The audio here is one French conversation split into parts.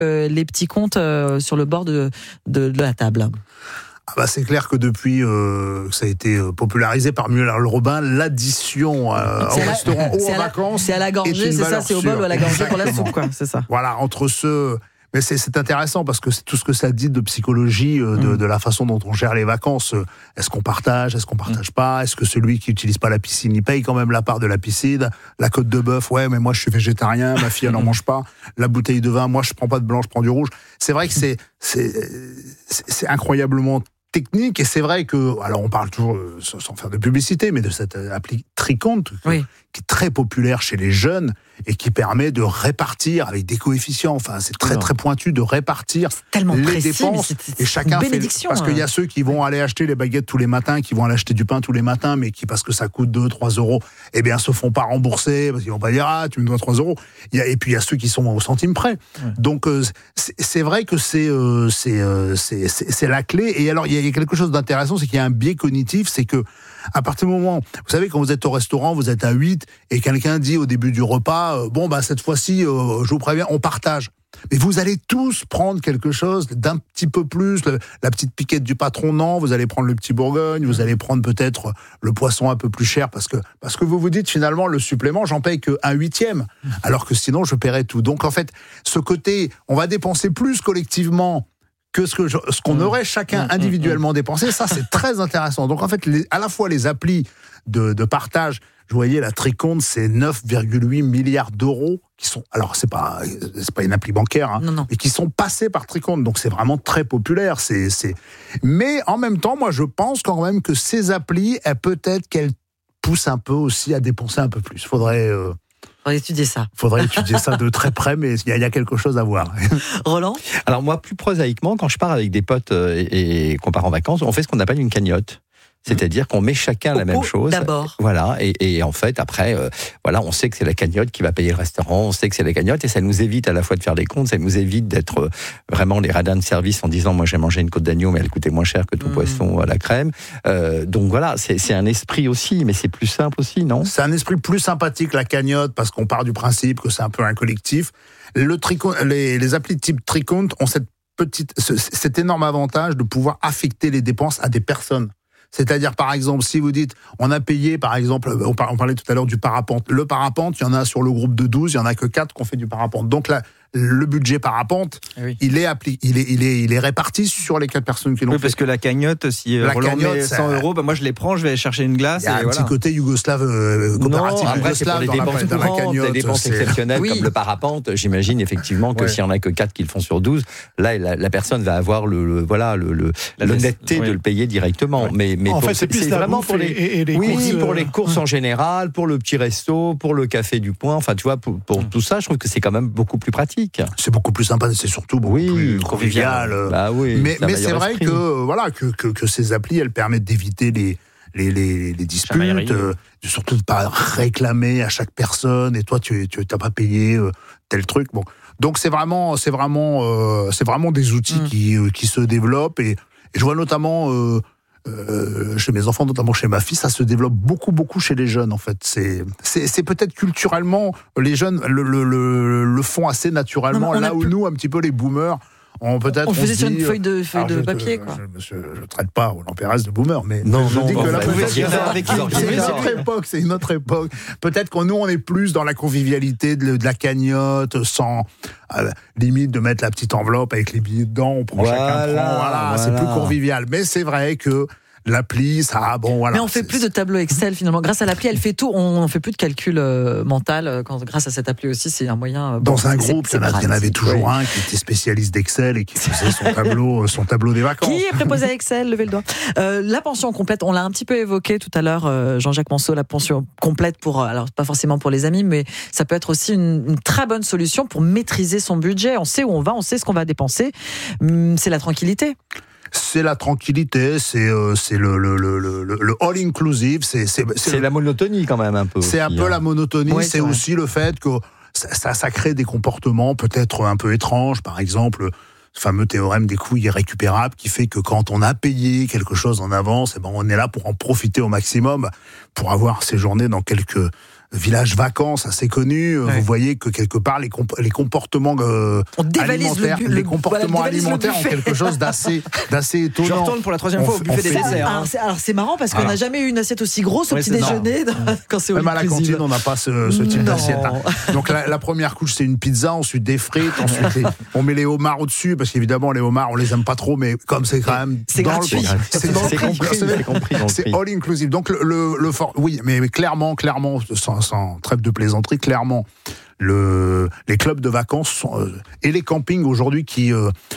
les petits comptes sur le bord de la table. C'est clair que depuis que ça a été popularisé par Muller-Robin, l'addition au restaurant ou en vacances, c'est à la gorgée, c'est ça, c'est au bol ou à la gorgée pour la soupe, quoi, c'est ça. Voilà, entre ceux. Mais c'est intéressant parce que c'est tout ce que ça dit de psychologie, de la façon dont on gère les vacances. Est-ce qu'on partage pas? Est-ce que celui qui utilise pas la piscine, il paye quand même la part de la piscine? La côte de bœuf, ouais, mais moi je suis végétarien, ma fille elle n'en mange pas. La bouteille de vin, moi je prends pas de blanc, je prends du rouge. C'est vrai que c'est incroyablement technique, et c'est vrai que, alors on parle toujours, sans faire de publicité, mais de cette appli Tricont, qui est très populaire chez les jeunes, et qui permet de répartir avec des coefficients, c'est très très pointu, de répartir les dépenses, et chacun fait, parce qu'il y a ceux qui vont aller acheter les baguettes tous les matins, qui vont aller acheter du pain tous les matins, mais qui, parce que ça coûte 2-3 euros, se font pas rembourser, parce qu'ils vont pas dire, tu me dois 3 euros, et puis il y a ceux qui sont au centime près. Donc c'est vrai que c'est la clé. Et alors il y a quelque chose d'intéressant, c'est qu'il y a un biais cognitif, c'est que à partir du moment, vous savez, quand vous êtes au restaurant, vous êtes à 8, et quelqu'un dit au début du repas, cette fois-ci, je vous préviens, on partage. Mais vous allez tous prendre quelque chose d'un petit peu plus, la petite piquette du patron, non, vous allez prendre le petit Bourgogne, vous allez prendre peut-être le poisson un peu plus cher, parce que vous vous dites, finalement, le supplément, j'en paye qu'un huitième, alors que sinon, je paierais tout. Donc, en fait, ce côté, on va dépenser plus collectivement que ce qu'on aurait chacun individuellement dépensé, ça c'est très intéressant. Donc en fait, à la fois les applis de partage, je voyais la Tricont, c'est 9,8 milliards d'euros qui sont, alors c'est pas une appli bancaire, mais qui sont passés par Tricont, donc c'est vraiment très populaire. Mais en même temps, moi je pense quand même que ces applis, peut-être qu'elles poussent un peu aussi à dépenser un peu plus. Faudrait étudier ça. Faudrait étudier ça de très près, mais il y a quelque chose à voir. Roland ? Alors moi, plus prosaïquement, quand je pars avec des potes et qu'on part en vacances, on fait ce qu'on appelle une cagnotte. C'est-à-dire qu'on met chacun la même chose. D'abord. Voilà, et en fait, après, on sait que c'est la cagnotte qui va payer le restaurant, on sait que c'est la cagnotte, et ça nous évite à la fois de faire des comptes, ça nous évite d'être vraiment les radins de service en disant, moi j'ai mangé une côte d'agneau, mais elle coûtait moins cher que ton poisson à la crème. Donc voilà, c'est un esprit aussi, mais c'est plus simple aussi, non ? C'est un esprit plus sympathique, la cagnotte, parce qu'on part du principe que c'est un peu un collectif. Les applis de type Tricont ont cet énorme avantage de pouvoir affecter les dépenses à des personnes. C'est-à-dire, par exemple, si vous dites, on a payé, par exemple, on parlait tout à l'heure du parapente. Le parapente, il y en a sur le groupe de 12, il y en a que 4 qui ont fait du parapente. Donc là, le budget parapente, il est réparti sur les 4 personnes qui l'ont fait. Parce que la cagnotte, si Roland met 100 euros, moi je les prends, je vais aller chercher une glace. Il y a un petit côté yougoslave, coopératif yougoslave dans la cagnotte. Des dépenses exceptionnelles comme le parapente, j'imagine effectivement que s'il n'y en a que 4 qui le font sur 12, là la personne va avoir l'honnêteté de le payer directement. Mais en fait, c'est plus vraiment pour les courses en général, pour le petit resto, pour le café du coin. Enfin, tu vois, pour tout ça, je trouve que c'est quand même beaucoup plus pratique. C'est beaucoup plus sympa, c'est surtout beaucoup plus convivial. Mais c'est vrai que ces applis, elles permettent d'éviter les disputes, surtout de ne pas réclamer à chaque personne, et toi tu n'as pas payé tel truc. Bon. Donc c'est vraiment des outils qui se développent, et je vois notamment chez mes enfants, notamment chez ma fille, ça se développe beaucoup chez les jeunes, en fait. C'est peut-être culturellement, les jeunes le font assez naturellement, où nous, un petit peu les boomers, on faisait sur une feuille de papier, quoi. Je traite pas Roland Pérez de boomer, mais c'est une autre époque. Peut-être que nous, on est plus dans la convivialité de la cagnotte, sans limite de mettre la petite enveloppe avec les billets dedans, on prend chacun prend, c'est plus convivial. Mais c'est vrai que l'appli, Mais on fait plus de tableau Excel finalement. Grâce à l'appli, elle fait tout. On fait plus de calcul mental. Grâce à cette appli aussi, c'est un moyen. Dans un groupe, il y en avait toujours un qui était spécialiste d'Excel et qui faisait son tableau des vacances. Qui est préposé à Excel ? Levez le doigt. La pension complète, on l'a un petit peu évoqué tout à l'heure, Jean-Jacques Monceau, la pension complète alors pas forcément pour les amis, mais ça peut être aussi une très bonne solution pour maîtriser son budget. On sait où on va, on sait ce qu'on va dépenser. C'est la tranquillité. C'est la tranquillité, c'est le all inclusive, c'est la monotonie quand même un peu. C'est un peu la monotonie, c'est aussi le fait que ça crée des comportements peut-être un peu étranges. Par exemple, ce fameux théorème des coûts irrécupérables qui fait que quand on a payé quelque chose en avance, on est là pour en profiter au maximum, pour avoir séjourné dans quelques village vacances assez connu, vous voyez que quelque part les comportements alimentaires, ont quelque chose d'assez étonnant. Je retourne pour la troisième fois au buffet des desserts. Alors c'est marrant parce qu'on n'a jamais eu une assiette aussi grosse au petit déjeuner quand c'est même à la cantine, on n'a pas ce type d'assiette. Donc la première couche, c'est une pizza, ensuite des frites, ensuite on met les homards au-dessus parce qu'évidemment les homards on les aime pas trop, mais comme c'est quand même gratuit, c'est compris. C'est all inclusive. Donc oui, mais clairement, sans trêve de plaisanterie, clairement, les clubs de vacances et les campings aujourd'hui qui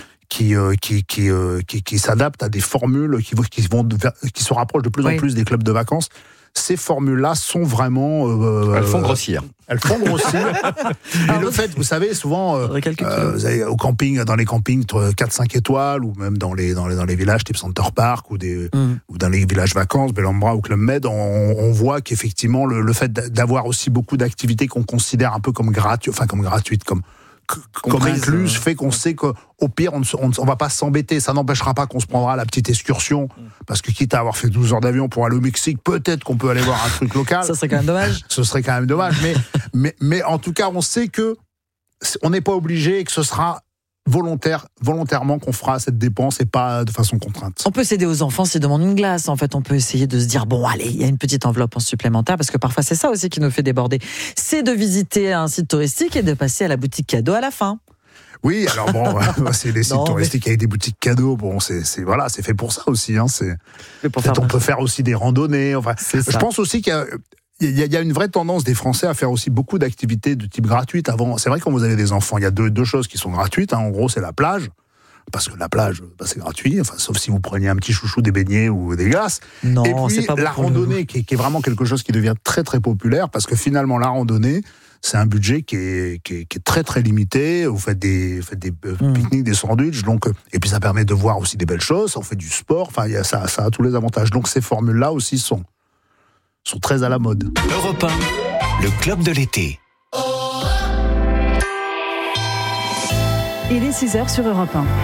s'adaptent à des formules qui se rapprochent de plus en plus des clubs de vacances. Ces formules-là sont vraiment... elles font grossir. Mais le fait, vous savez, souvent, vous avez au camping, dans les campings 4-5 étoiles, ou même dans les villages type Center Park, ou dans les villages vacances, Bellambra ou Club Med, on voit qu'effectivement, le fait d'avoir aussi beaucoup d'activités qu'on considère un peu comme gratuites, comme incluse, fait qu'on sait qu'au pire, on va pas s'embêter. Ça n'empêchera pas qu'on se prendra la petite excursion, parce que quitte à avoir fait 12 heures d'avion pour aller au Mexique, peut-être qu'on peut aller voir un truc local. Ça serait quand même dommage. Ce serait quand même dommage. Mais en tout cas, on sait que on n'est pas obligé et que ce sera volontairement qu'on fera cette dépense et pas de façon contrainte. On peut s'aider aux enfants s'ils demandent une glace. En fait, on peut essayer de se dire, bon, allez, il y a une petite enveloppe en supplémentaire, parce que parfois c'est ça aussi qui nous fait déborder. C'est de visiter un site touristique et de passer à la boutique cadeau à la fin. Oui, alors bon, c'est les sites touristiques avec des boutiques cadeaux. Bon, c'est fait pour ça aussi. Hein, on peut faire aussi des randonnées. Enfin, je pense aussi qu'il y a une vraie tendance des Français à faire aussi beaucoup d'activités de type gratuite. Avant, c'est vrai que quand vous avez des enfants, il y a deux choses qui sont gratuites. Hein. En gros, c'est la plage. Parce que la plage, c'est gratuit, sauf si vous preniez un petit chouchou, des beignets ou des glaces. Non, et puis c'est pas la randonnée, qui est vraiment quelque chose qui devient très très populaire, parce que finalement la randonnée, c'est un budget qui est très très limité. Vous faites des pique-niques, des sandwichs, donc et puis ça permet de voir aussi des belles choses. On fait du sport, enfin ça a tous les avantages. Donc ces formules-là aussi sont très à la mode. Europe 1, le club de l'été. Il est 6h sur Europe 1.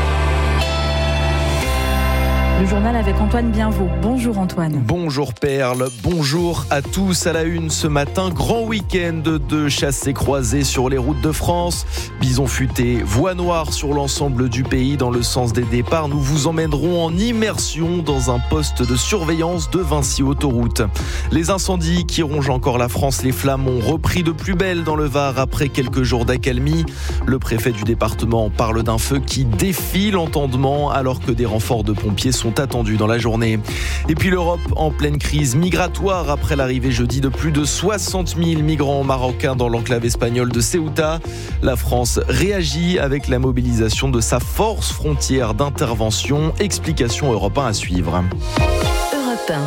Le journal avec Antoine Bienvaux. Bonjour Antoine. Bonjour Perle, bonjour à tous. À la une ce matin, grand week-end de chassés-croisés sur les routes de France. Bison futé, voie noire sur l'ensemble du pays dans le sens des départs. Nous vous emmènerons en immersion dans un poste de surveillance de Vinci Autoroute. Les incendies qui rongent encore la France, les flammes ont repris de plus belle dans le Var après quelques jours d'accalmie. Le préfet du département parle d'un feu qui défie l'entendement alors que des renforts de pompiers sont attendus dans la journée. Et puis l'Europe en pleine crise migratoire après l'arrivée jeudi de plus de 60 000 migrants marocains dans l'enclave espagnole de Ceuta. La France réagit avec la mobilisation de sa force frontière d'intervention. Explication Europe 1 à suivre. Europe 1.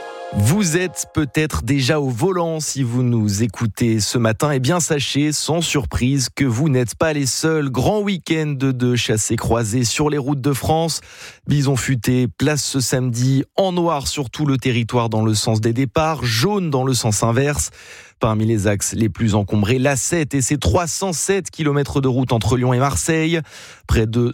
Vous êtes peut-être déjà au volant si vous nous écoutez ce matin. Eh bien, sachez, sans surprise, que vous n'êtes pas les seuls. Grand week-end de chassés-croisés sur les routes de France. Bison futé, place ce samedi en noir sur tout le territoire dans le sens des départs, jaune dans le sens inverse. Parmi les axes les plus encombrés, l'A7 et ses 307 km de route entre Lyon et Marseille. Près de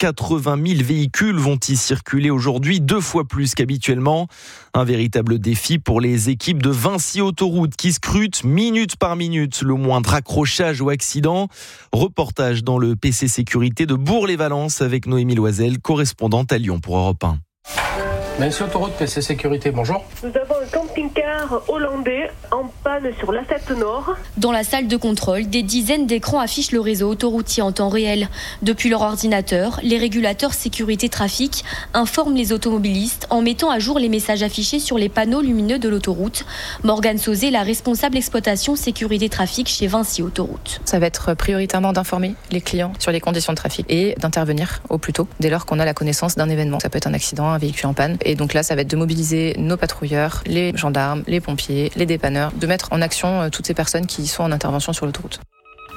180 000 véhicules vont y circuler aujourd'hui, 2 fois plus qu'habituellement. Un véritable défi pour les équipes de Vinci Autoroute qui scrutent minute par minute le moindre accrochage ou accident. Reportage dans le PC Sécurité de Bourg-les-Valences avec Noémie Loisel, correspondante à Lyon pour Europe 1. Vinci Autoroute, PC Sécurité, bonjour. Nous avons un camping-car hollandais en panne sur l'A7 Nord. Dans la salle de contrôle, des dizaines d'écrans affichent le réseau autoroutier en temps réel. Depuis leur ordinateur, les régulateurs sécurité trafic informent les automobilistes en mettant à jour les messages affichés sur les panneaux lumineux de l'autoroute. Morgane Sauzé, la responsable exploitation sécurité trafic chez Vinci Autoroute. Ça va être prioritairement d'informer les clients sur les conditions de trafic et d'intervenir au plus tôt dès lors qu'on a la connaissance d'un événement. Ça peut être un accident, un véhicule en panne. Et donc là, ça va être de mobiliser nos patrouilleurs, les gendarmes, les pompiers, les dépanneurs, de mettre en action toutes ces personnes qui sont en intervention sur l'autoroute.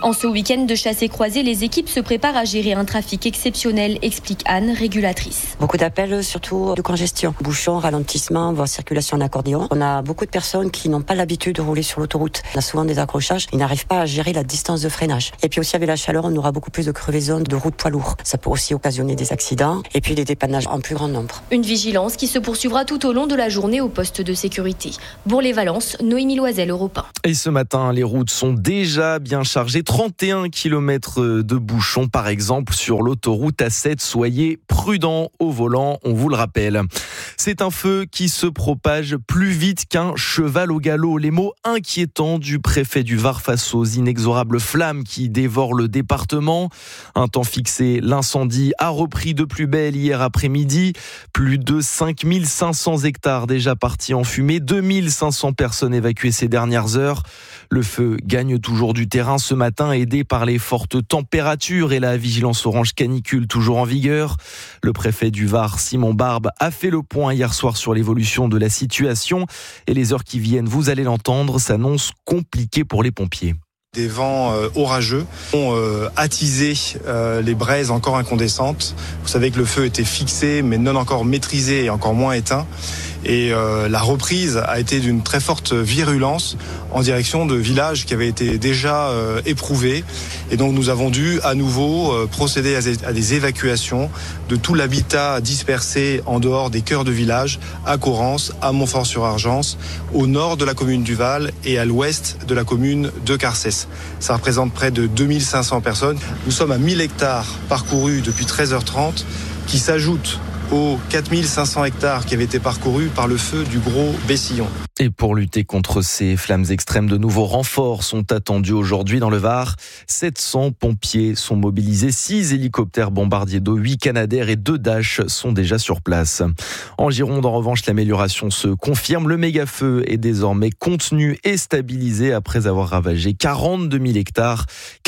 En ce week-end de chasse et croisée, les équipes se préparent à gérer un trafic exceptionnel, explique Anne, régulatrice. Beaucoup d'appels, surtout de congestion. Bouchons, ralentissement, voire circulation en accordéon. On a beaucoup de personnes qui n'ont pas l'habitude de rouler sur l'autoroute. On a souvent des accrochages. Ils n'arrivent pas à gérer la distance de freinage. Et puis aussi avec la chaleur, on aura beaucoup plus de crevaisons de routes poids lourds. Ça peut aussi occasionner des accidents et puis des dépannages en plus grand nombre. Une vigilance qui se poursuivra tout au long de la journée au poste de sécurité. Bourg-les-Valences, Noémie Loisel, Europe 1. Et ce matin, les routes sont déjà bien chargées. 31 km de bouchons, par exemple, sur l'autoroute A7. Soyez prudents au volant, on vous le rappelle. C'est un feu qui se propage plus vite qu'un cheval au galop. Les mots inquiétants du préfet du Var face aux inexorables flammes qui dévorent le département. Un temps fixé, l'incendie a repris de plus belle hier après-midi. Plus de 5500 hectares déjà partis en fumée. 2500 personnes évacuées ces dernières heures. Le feu gagne toujours du terrain ce matin, aidé par les fortes températures et la vigilance orange canicule toujours en vigueur. Le préfet du Var, Simon Barbe, a fait le point hier soir sur l'évolution de la situation. Et les heures qui viennent, vous allez l'entendre, s'annoncent compliquées pour les pompiers. Des vents orageux ont attisé les braises encore incandescentes. Vous savez que le feu était fixé mais non encore maîtrisé et encore moins éteint. Et la reprise a été d'une très forte virulence en direction de villages qui avaient été déjà éprouvés. Et donc nous avons dû à nouveau procéder à des évacuations de tout l'habitat dispersé en dehors des cœurs de village, à Correns, à Montfort-sur-Argence, au nord de la commune du Val et à l'ouest de la commune de Carcès. Ça représente près de 2500 personnes. Nous sommes à 1000 hectares parcourus depuis 13h30 qui s'ajoutent aux 4500 hectares qui avaient été parcourus par le feu du Gros Bessillon. Et pour lutter contre ces flammes extrêmes, de nouveaux renforts sont attendus aujourd'hui dans le Var. 700 pompiers sont mobilisés, 6 hélicoptères bombardiers d'eau, 8 Canadair et 2 Dash sont déjà sur place. En Gironde, en revanche, l'amélioration se confirme. Le méga-feu est désormais contenu et stabilisé après avoir ravagé 42 000 hectares.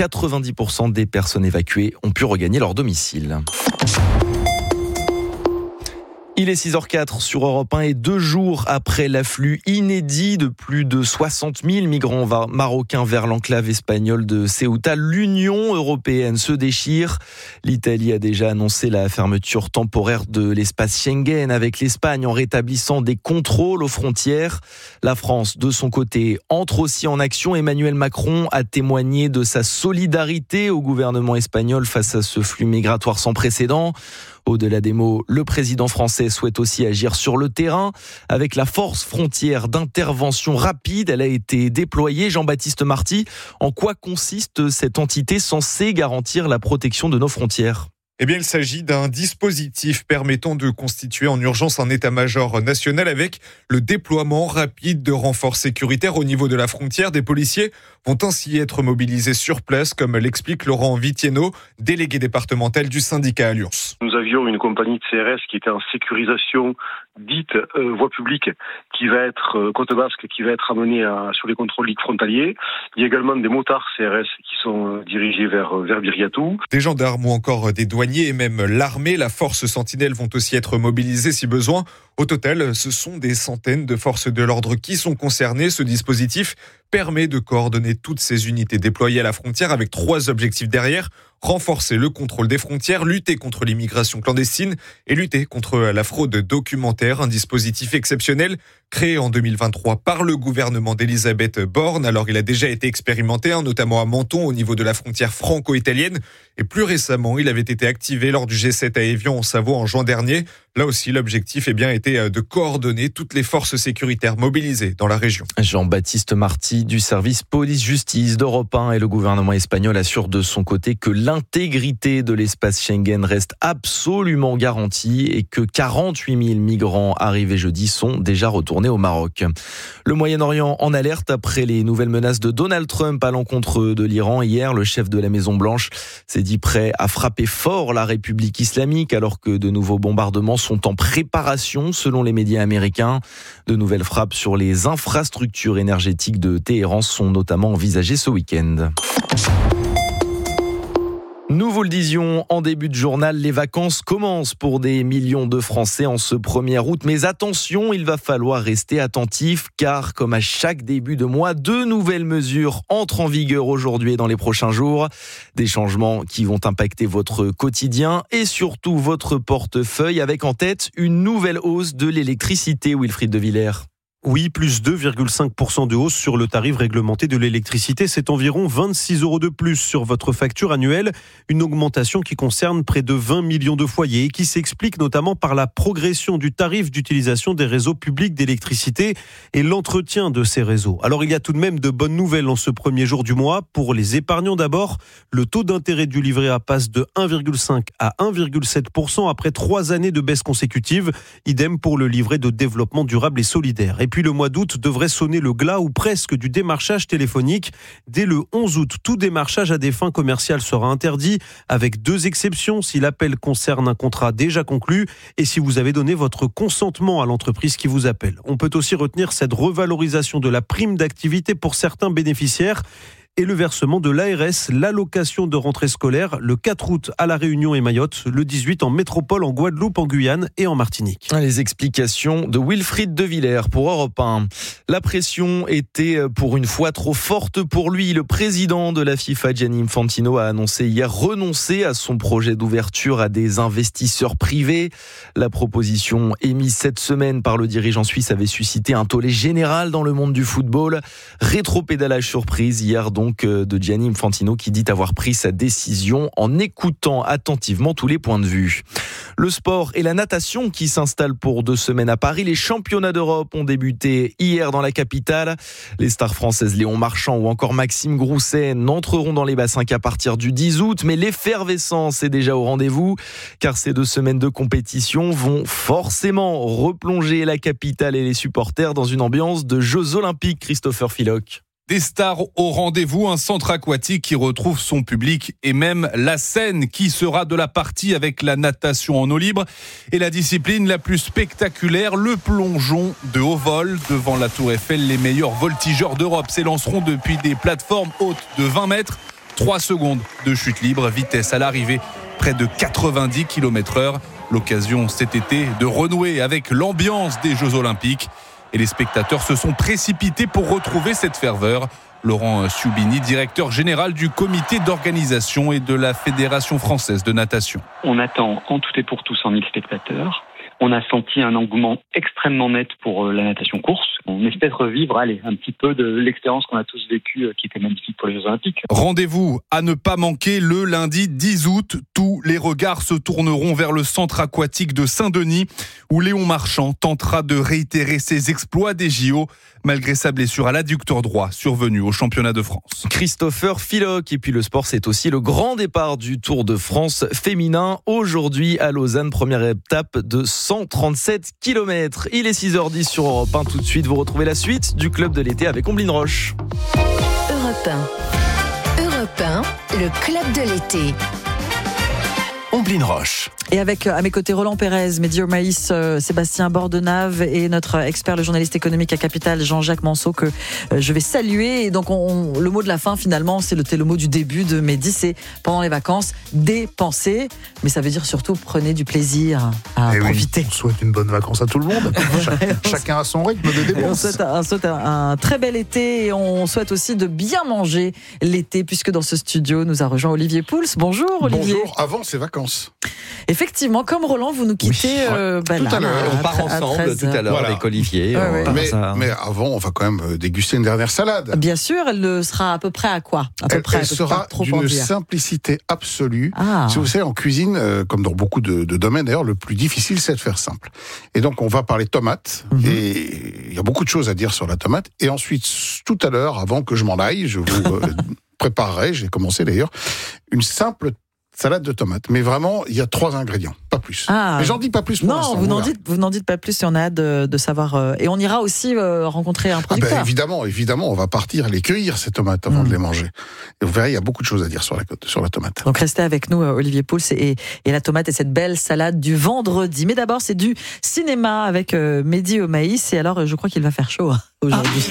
90% des personnes évacuées ont pu regagner leur domicile. Il est 6h04 sur Europe 1 et 2 jours après l'afflux inédit de plus de 60 000 migrants marocains vers l'enclave espagnole de Ceuta, l'Union européenne se déchire. L'Italie a déjà annoncé la fermeture temporaire de l'espace Schengen avec l'Espagne en rétablissant des contrôles aux frontières. La France, de son côté, entre aussi en action. Emmanuel Macron a témoigné de sa solidarité au gouvernement espagnol face à ce flux migratoire sans précédent. Au-delà des mots, le président français souhaite aussi agir sur le terrain. Avec la force frontière d'intervention rapide, elle a été déployée. Jean-Baptiste Marty, en quoi consiste cette entité censée garantir la protection de nos frontières ? Eh bien, il s'agit d'un dispositif permettant de constituer en urgence un état-major national avec le déploiement rapide de renforts sécuritaires au niveau de la frontière. Des policiers vont ainsi être mobilisés sur place, comme l'explique Laurent Vitieno, délégué départemental du syndicat Alliance. Nous avions une compagnie de CRS qui était en sécurisation dite voie publique, qui va être côte basque, qui va être amenée sur les contrôles frontaliers. Il y a également des motards CRS qui sont dirigés vers Biriatou. Des gendarmes ou encore des douaniers et même l'armée, la force sentinelle vont aussi être mobilisées si besoin. Au total, ce sont des centaines de forces de l'ordre qui sont concernées. Ce dispositif permet de coordonner toutes ces unités déployées à la frontière avec 3 objectifs derrière. Renforcer le contrôle des frontières, lutter contre l'immigration clandestine et lutter contre la fraude documentaire. Un dispositif exceptionnel créé en 2023 par le gouvernement d'Elisabeth Borne. Alors il a déjà été expérimenté, notamment à Menton au niveau de la frontière franco-italienne. Et plus récemment, il avait été activé lors du G7 à Évian en Savoie en juin dernier. Là aussi, l'objectif était de coordonner toutes les forces sécuritaires mobilisées dans la région. Jean-Baptiste Marty du service police-justice d'Europe 1 et le gouvernement espagnol assure de son côté que l'intégrité de l'espace Schengen reste absolument garantie et que 48 000 migrants arrivés jeudi sont déjà retournés au Maroc. Le Moyen-Orient en alerte après les nouvelles menaces de Donald Trump à l'encontre de l'Iran. Hier, le chef de la Maison-Blanche s'est dit prêt à frapper fort la République islamique alors que de nouveaux bombardements sont en préparation selon les médias américains. De nouvelles frappes sur les infrastructures énergétiques de Téhéran sont notamment envisagées ce week-end. Nous vous le disions en début de journal, les vacances commencent pour des millions de Français en ce 1er août. Mais attention, il va falloir rester attentif car comme à chaque début de mois, 2 nouvelles mesures entrent en vigueur aujourd'hui et dans les prochains jours. Des changements qui vont impacter votre quotidien et surtout votre portefeuille avec en tête une nouvelle hausse de l'électricité, Wilfried de Villers. Oui, plus 2,5% de hausse sur le tarif réglementé de l'électricité. C'est environ 26 € de plus sur votre facture annuelle. Une augmentation qui concerne près de 20 millions de foyers et qui s'explique notamment par la progression du tarif d'utilisation des réseaux publics d'électricité et l'entretien de ces réseaux. Alors il y a tout de même de bonnes nouvelles en ce premier jour du mois. Pour les épargnants d'abord, le taux d'intérêt du livret A passe de 1,5 à 1,7% après 3 années de baisse consécutive. Idem pour le livret de développement durable et solidaire. Et puis le mois d'août devrait sonner le glas ou presque du démarchage téléphonique. Dès le 11 août, tout démarchage à des fins commerciales sera interdit, avec 2 exceptions si l'appel concerne un contrat déjà conclu et si vous avez donné votre consentement à l'entreprise qui vous appelle. On peut aussi retenir cette revalorisation de la prime d'activité pour certains bénéficiaires et le versement de l'ARS, l'allocation de rentrée scolaire, le 4 août à La Réunion et Mayotte, le 18 en métropole, en Guadeloupe, en Guyane et en Martinique. Les explications de Wilfried de Villers pour Europe 1. La pression était pour une fois trop forte pour lui. Le président de la FIFA, Gianni Infantino, a annoncé hier renoncer à son projet d'ouverture à des investisseurs privés. La proposition émise cette semaine par le dirigeant suisse avait suscité un tollé général dans le monde du football. Rétropédalage surprise hier donc de Gianni Infantino qui dit avoir pris sa décision en écoutant attentivement tous les points de vue. Le sport et la natation qui s'installent pour 2 semaines à Paris. Les championnats d'Europe ont débuté hier dans la capitale. Les stars françaises Léon Marchand ou encore Maxime Grousset n'entreront dans les bassins qu'à partir du 10 août. Mais l'effervescence est déjà au rendez-vous car ces 2 semaines de compétition vont forcément replonger la capitale et les supporters dans une ambiance de Jeux Olympiques. Christopher Philoc. Des stars au rendez-vous, un centre aquatique qui retrouve son public et même la scène qui sera de la partie avec la natation en eau libre et la discipline la plus spectaculaire, le plongeon de haut vol. Devant la Tour Eiffel, les meilleurs voltigeurs d'Europe s'élanceront depuis des plateformes hautes de 20 mètres. 3 secondes de chute libre, vitesse à l'arrivée près de 90 km/h. L'occasion cet été de renouer avec l'ambiance des Jeux Olympiques. Et les spectateurs se sont précipités pour retrouver cette ferveur. Laurent Siubini, directeur général du comité d'organisation et de la Fédération française de natation. On attend en tout et pour tout 100 000 spectateurs. On a senti un engouement extrêmement net pour la natation course. On espère revivre un petit peu de l'expérience qu'on a tous vécue qui était magnifique pour les Jeux Olympiques. Rendez-vous à ne pas manquer le lundi 10 août. Tous les regards se tourneront vers le centre aquatique de Saint-Denis où Léon Marchand tentera de réitérer ses exploits des JO malgré sa blessure à l'adducteur droit survenue au championnat de France. Christopher Philoc. Et puis le sport, c'est aussi le grand départ du Tour de France féminin. Aujourd'hui à Lausanne, première étape de 137 km. Il est 6h10 sur Europe 1. Tout de suite, vous retrouvez la suite du Club de l'été avec Omblin Roche. Europe 1. Europe 1, le Club de l'été. Omblin Roche. Et avec à mes côtés Roland Pérez, Mehdi Omaïs, Sébastien Bordenave et notre expert, le journaliste économique à Capital, Jean-Jacques Manceau, que je vais saluer. Et donc le mot de la fin finalement, c'était le mot du début de Mehdi, c'est pendant les vacances, dépensez. Mais ça veut dire surtout prenez du plaisir à profiter. Oui, on souhaite une bonne vacance à tout le monde. Chacun a son rythme de dépenses. On souhaite un très bel été et on souhaite aussi de bien manger l'été, puisque dans ce studio nous a rejoint Olivier Pouls. Bonjour Olivier. Bonjour, avant ces vacances. Effectivement, comme Roland, vous nous quittez tout à l'heure. On part ensemble tout à l'heure avec Olivier. Mais avant, on va quand même déguster une dernière salade. Bien sûr, elle sera à peu près à quoi? Elle sera d'une simplicité absolue. Si vous savez, en cuisine, comme dans beaucoup de domaines d'ailleurs, le plus difficile, c'est de faire simple. Et donc, on va parler tomate. Et il y a beaucoup de choses à dire sur la tomate. Et ensuite, tout à l'heure, avant que je m'en aille, je vous préparerai, j'ai commencé d'ailleurs, une simple salade de tomates. Mais vraiment, il y a 3 ingrédients, pas plus. Mais j'en dis pas plus pour l'instant. Non, vous n'en dites pas plus si on a hâte de savoir. Et on ira aussi rencontrer un producteur. Évidemment, on va partir les cueillir, ces tomates, avant de les manger. Et vous verrez, il y a beaucoup de choses à dire sur la tomate. Donc restez avec nous, Olivier Pouls, et la tomate et cette belle salade du vendredi. Mais d'abord, c'est du cinéma avec Mehdi Omaïs. Et alors, je crois qu'il va faire chaud. aujourd'hui.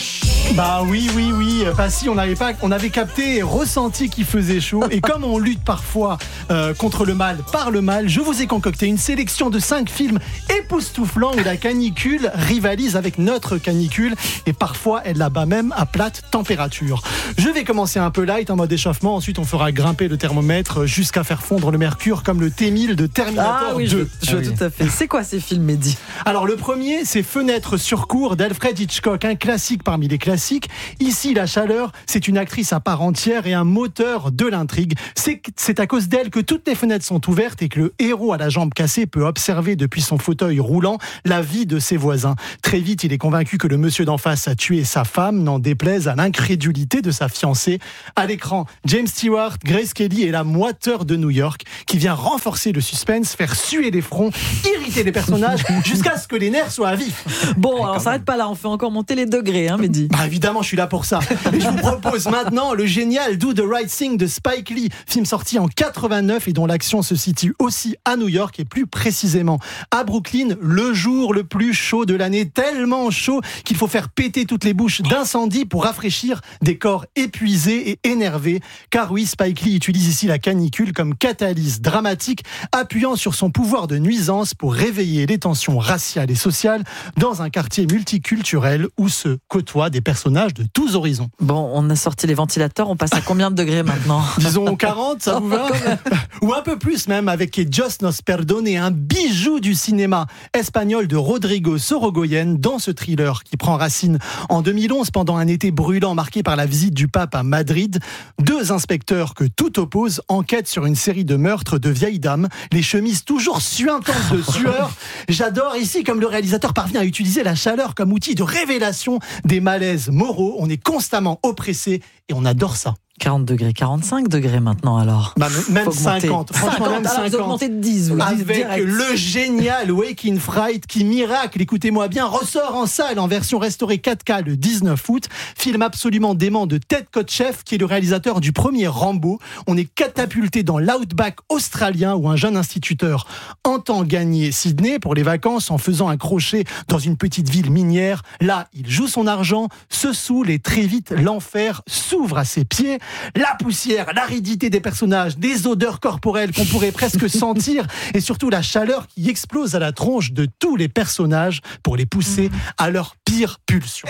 Bah oui. Bah si, on avait capté et ressenti qu'il faisait chaud. Et comme on lutte parfois contre le mal par le mal, je vous ai concocté une sélection de 5 films époustouflants où la canicule rivalise avec notre canicule et parfois elle la bat même à plate température. Je vais commencer un peu light en mode échauffement. Ensuite, on fera grimper le thermomètre jusqu'à faire fondre le mercure comme le T-1000 de Terminator 2. Je vois tout à fait. C'est quoi ces films, Mehdi ? Alors le premier, c'est Fenêtre sur cour d'Alfred Hitchcock, un classique parmi les classiques. Ici, la chaleur, c'est une actrice à part entière et un moteur de l'intrigue. C'est à cause d'elle que toutes les fenêtres sont ouvertes et que le héros à la jambe cassée peut observer depuis son fauteuil roulant la vie de ses voisins. Très vite, il est convaincu que le monsieur d'en face a tué sa femme, n'en déplaise à l'incrédulité de sa fiancée. À l'écran, James Stewart, Grace Kelly et la moiteur de New York qui vient renforcer le suspense, faire suer les fronts, irriter les personnages jusqu'à ce que les nerfs soient à vif. Bon, alors on s'arrête pas là, on fait encore monter les degrés, hein, Mehdi. Bah évidemment, je suis là pour ça. Et je vous propose maintenant le génial Do the Right Thing de Spike Lee, film sorti en 89 et dont l'action se situe aussi à New York et plus précisément à Brooklyn, le jour le plus chaud de l'année, tellement chaud qu'il faut faire péter toutes les bouches d'incendie pour rafraîchir des corps épuisés et énervés. Car oui, Spike Lee utilise ici la canicule comme catalyse dramatique, appuyant sur son pouvoir de nuisance pour réveiller les tensions raciales et sociales dans un quartier multiculturel où se côtoient des personnages de tous horizons. Bon, on a sorti les ventilateurs, on passe à combien de degrés maintenant ? Disons 40, ça vous va ? Ou un peu plus même, avec Dios nos perdone, un bijou du cinéma espagnol de Rodrigo Sorogoyen dans ce thriller qui prend racine en 2011 pendant un été brûlant marqué par la visite du pape à Madrid. 2 inspecteurs que tout oppose enquêtent sur une série de meurtres de vieilles dames, les chemises toujours suintantes de sueur. J'adore ici comme le réalisateur parvient à utiliser la chaleur comme outil de révélation des malaises moraux. On est constamment oppressé et on adore ça. 40 degrés, 45 degrés maintenant alors. Bah, même 50, franchement même 50. Vous augmentez de 10, vous avec direct. Le génial Waking Fright qui, miracle, écoutez-moi bien, ressort en salle en version restaurée 4K le 19 août. Film absolument dément de Ted Kotcheff qui est le réalisateur du premier Rambo. On est catapulté dans l'outback australien où un jeune instituteur entend gagner Sydney pour les vacances en faisant un crochet dans une petite ville minière. Là, il joue son argent, se saoule et très vite l'enfer s'ouvre à ses pieds. La poussière, l'aridité des personnages, des odeurs corporelles qu'on pourrait presque sentir et surtout la chaleur qui explose à la tronche de tous les personnages pour les pousser à leur pire pulsion.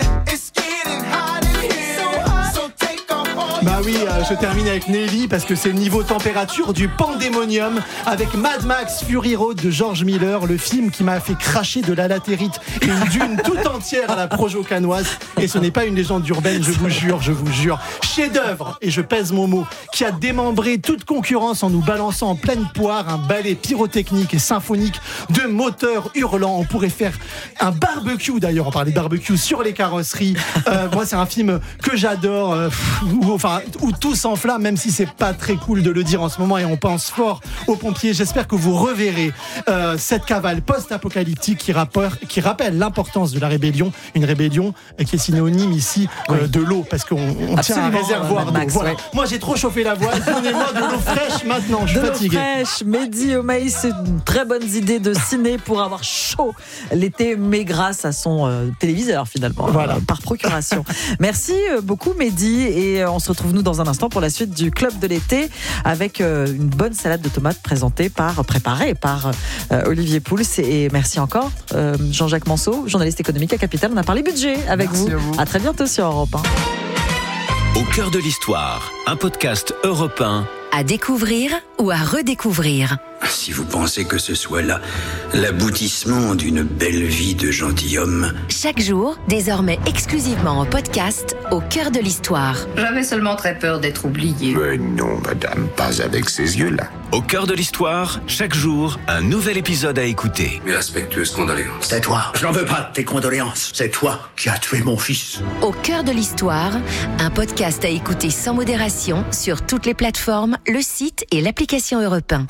Bah oui, je termine avec Nelly parce que c'est le niveau température du pandémonium avec Mad Max Fury Road de George Miller, le film qui m'a fait cracher de la latérite et une dune tout entière à la Projocanoise. Et ce n'est pas une légende urbaine, je vous jure. Chef-d'œuvre, et je pèse mon mot, qui a démembré toute concurrence en nous balançant en pleine poire un ballet pyrotechnique et symphonique de moteurs hurlants. On pourrait faire un barbecue d'ailleurs, on parlait de barbecue sur les carrosseries. Moi, c'est un film que j'adore, où tout s'enflamme, même si c'est pas très cool de le dire en ce moment et on pense fort aux pompiers. J'espère que vous reverrez cette cavale post-apocalyptique qui rappelle l'importance de la rébellion, une rébellion qui est synonyme ici de l'eau, parce qu'on tient un réservoir d'eau. Voilà. Ouais. Moi j'ai trop chauffé la voile, donnez-moi de l'eau fraîche maintenant, je suis fatigué. De l'eau fraîche, Mehdi Omaï, c'est une très bonne idée de ciné pour avoir chaud l'été, mais grâce à son téléviseur finalement, voilà. Par procuration. Merci beaucoup Mehdi, et on se retrouve nous dans un instant pour la suite du Club de l'été avec une bonne salade de tomates préparée par Olivier Pouls. Et merci encore Jean-Jacques Manceau, journaliste économique à Capital. On a parlé budget avec vous. À très bientôt sur Europe 1. Au cœur de l'histoire, un podcast Europe 1. À découvrir ou à redécouvrir. Si vous pensez que ce soit là l'aboutissement d'une belle vie de gentilhomme. Chaque jour, désormais exclusivement en podcast, au cœur de l'histoire. J'avais seulement très peur d'être oublié. Mais non, madame, pas avec ces yeux-là. Au cœur de l'histoire, chaque jour, un nouvel épisode à écouter. Mes respectueuses condoléances. C'est toi, je n'en veux pas de tes condoléances. C'est toi qui as tué mon fils. Au cœur de l'histoire, un podcast à écouter sans modération sur toutes les plateformes, le site et l'application Europe 1.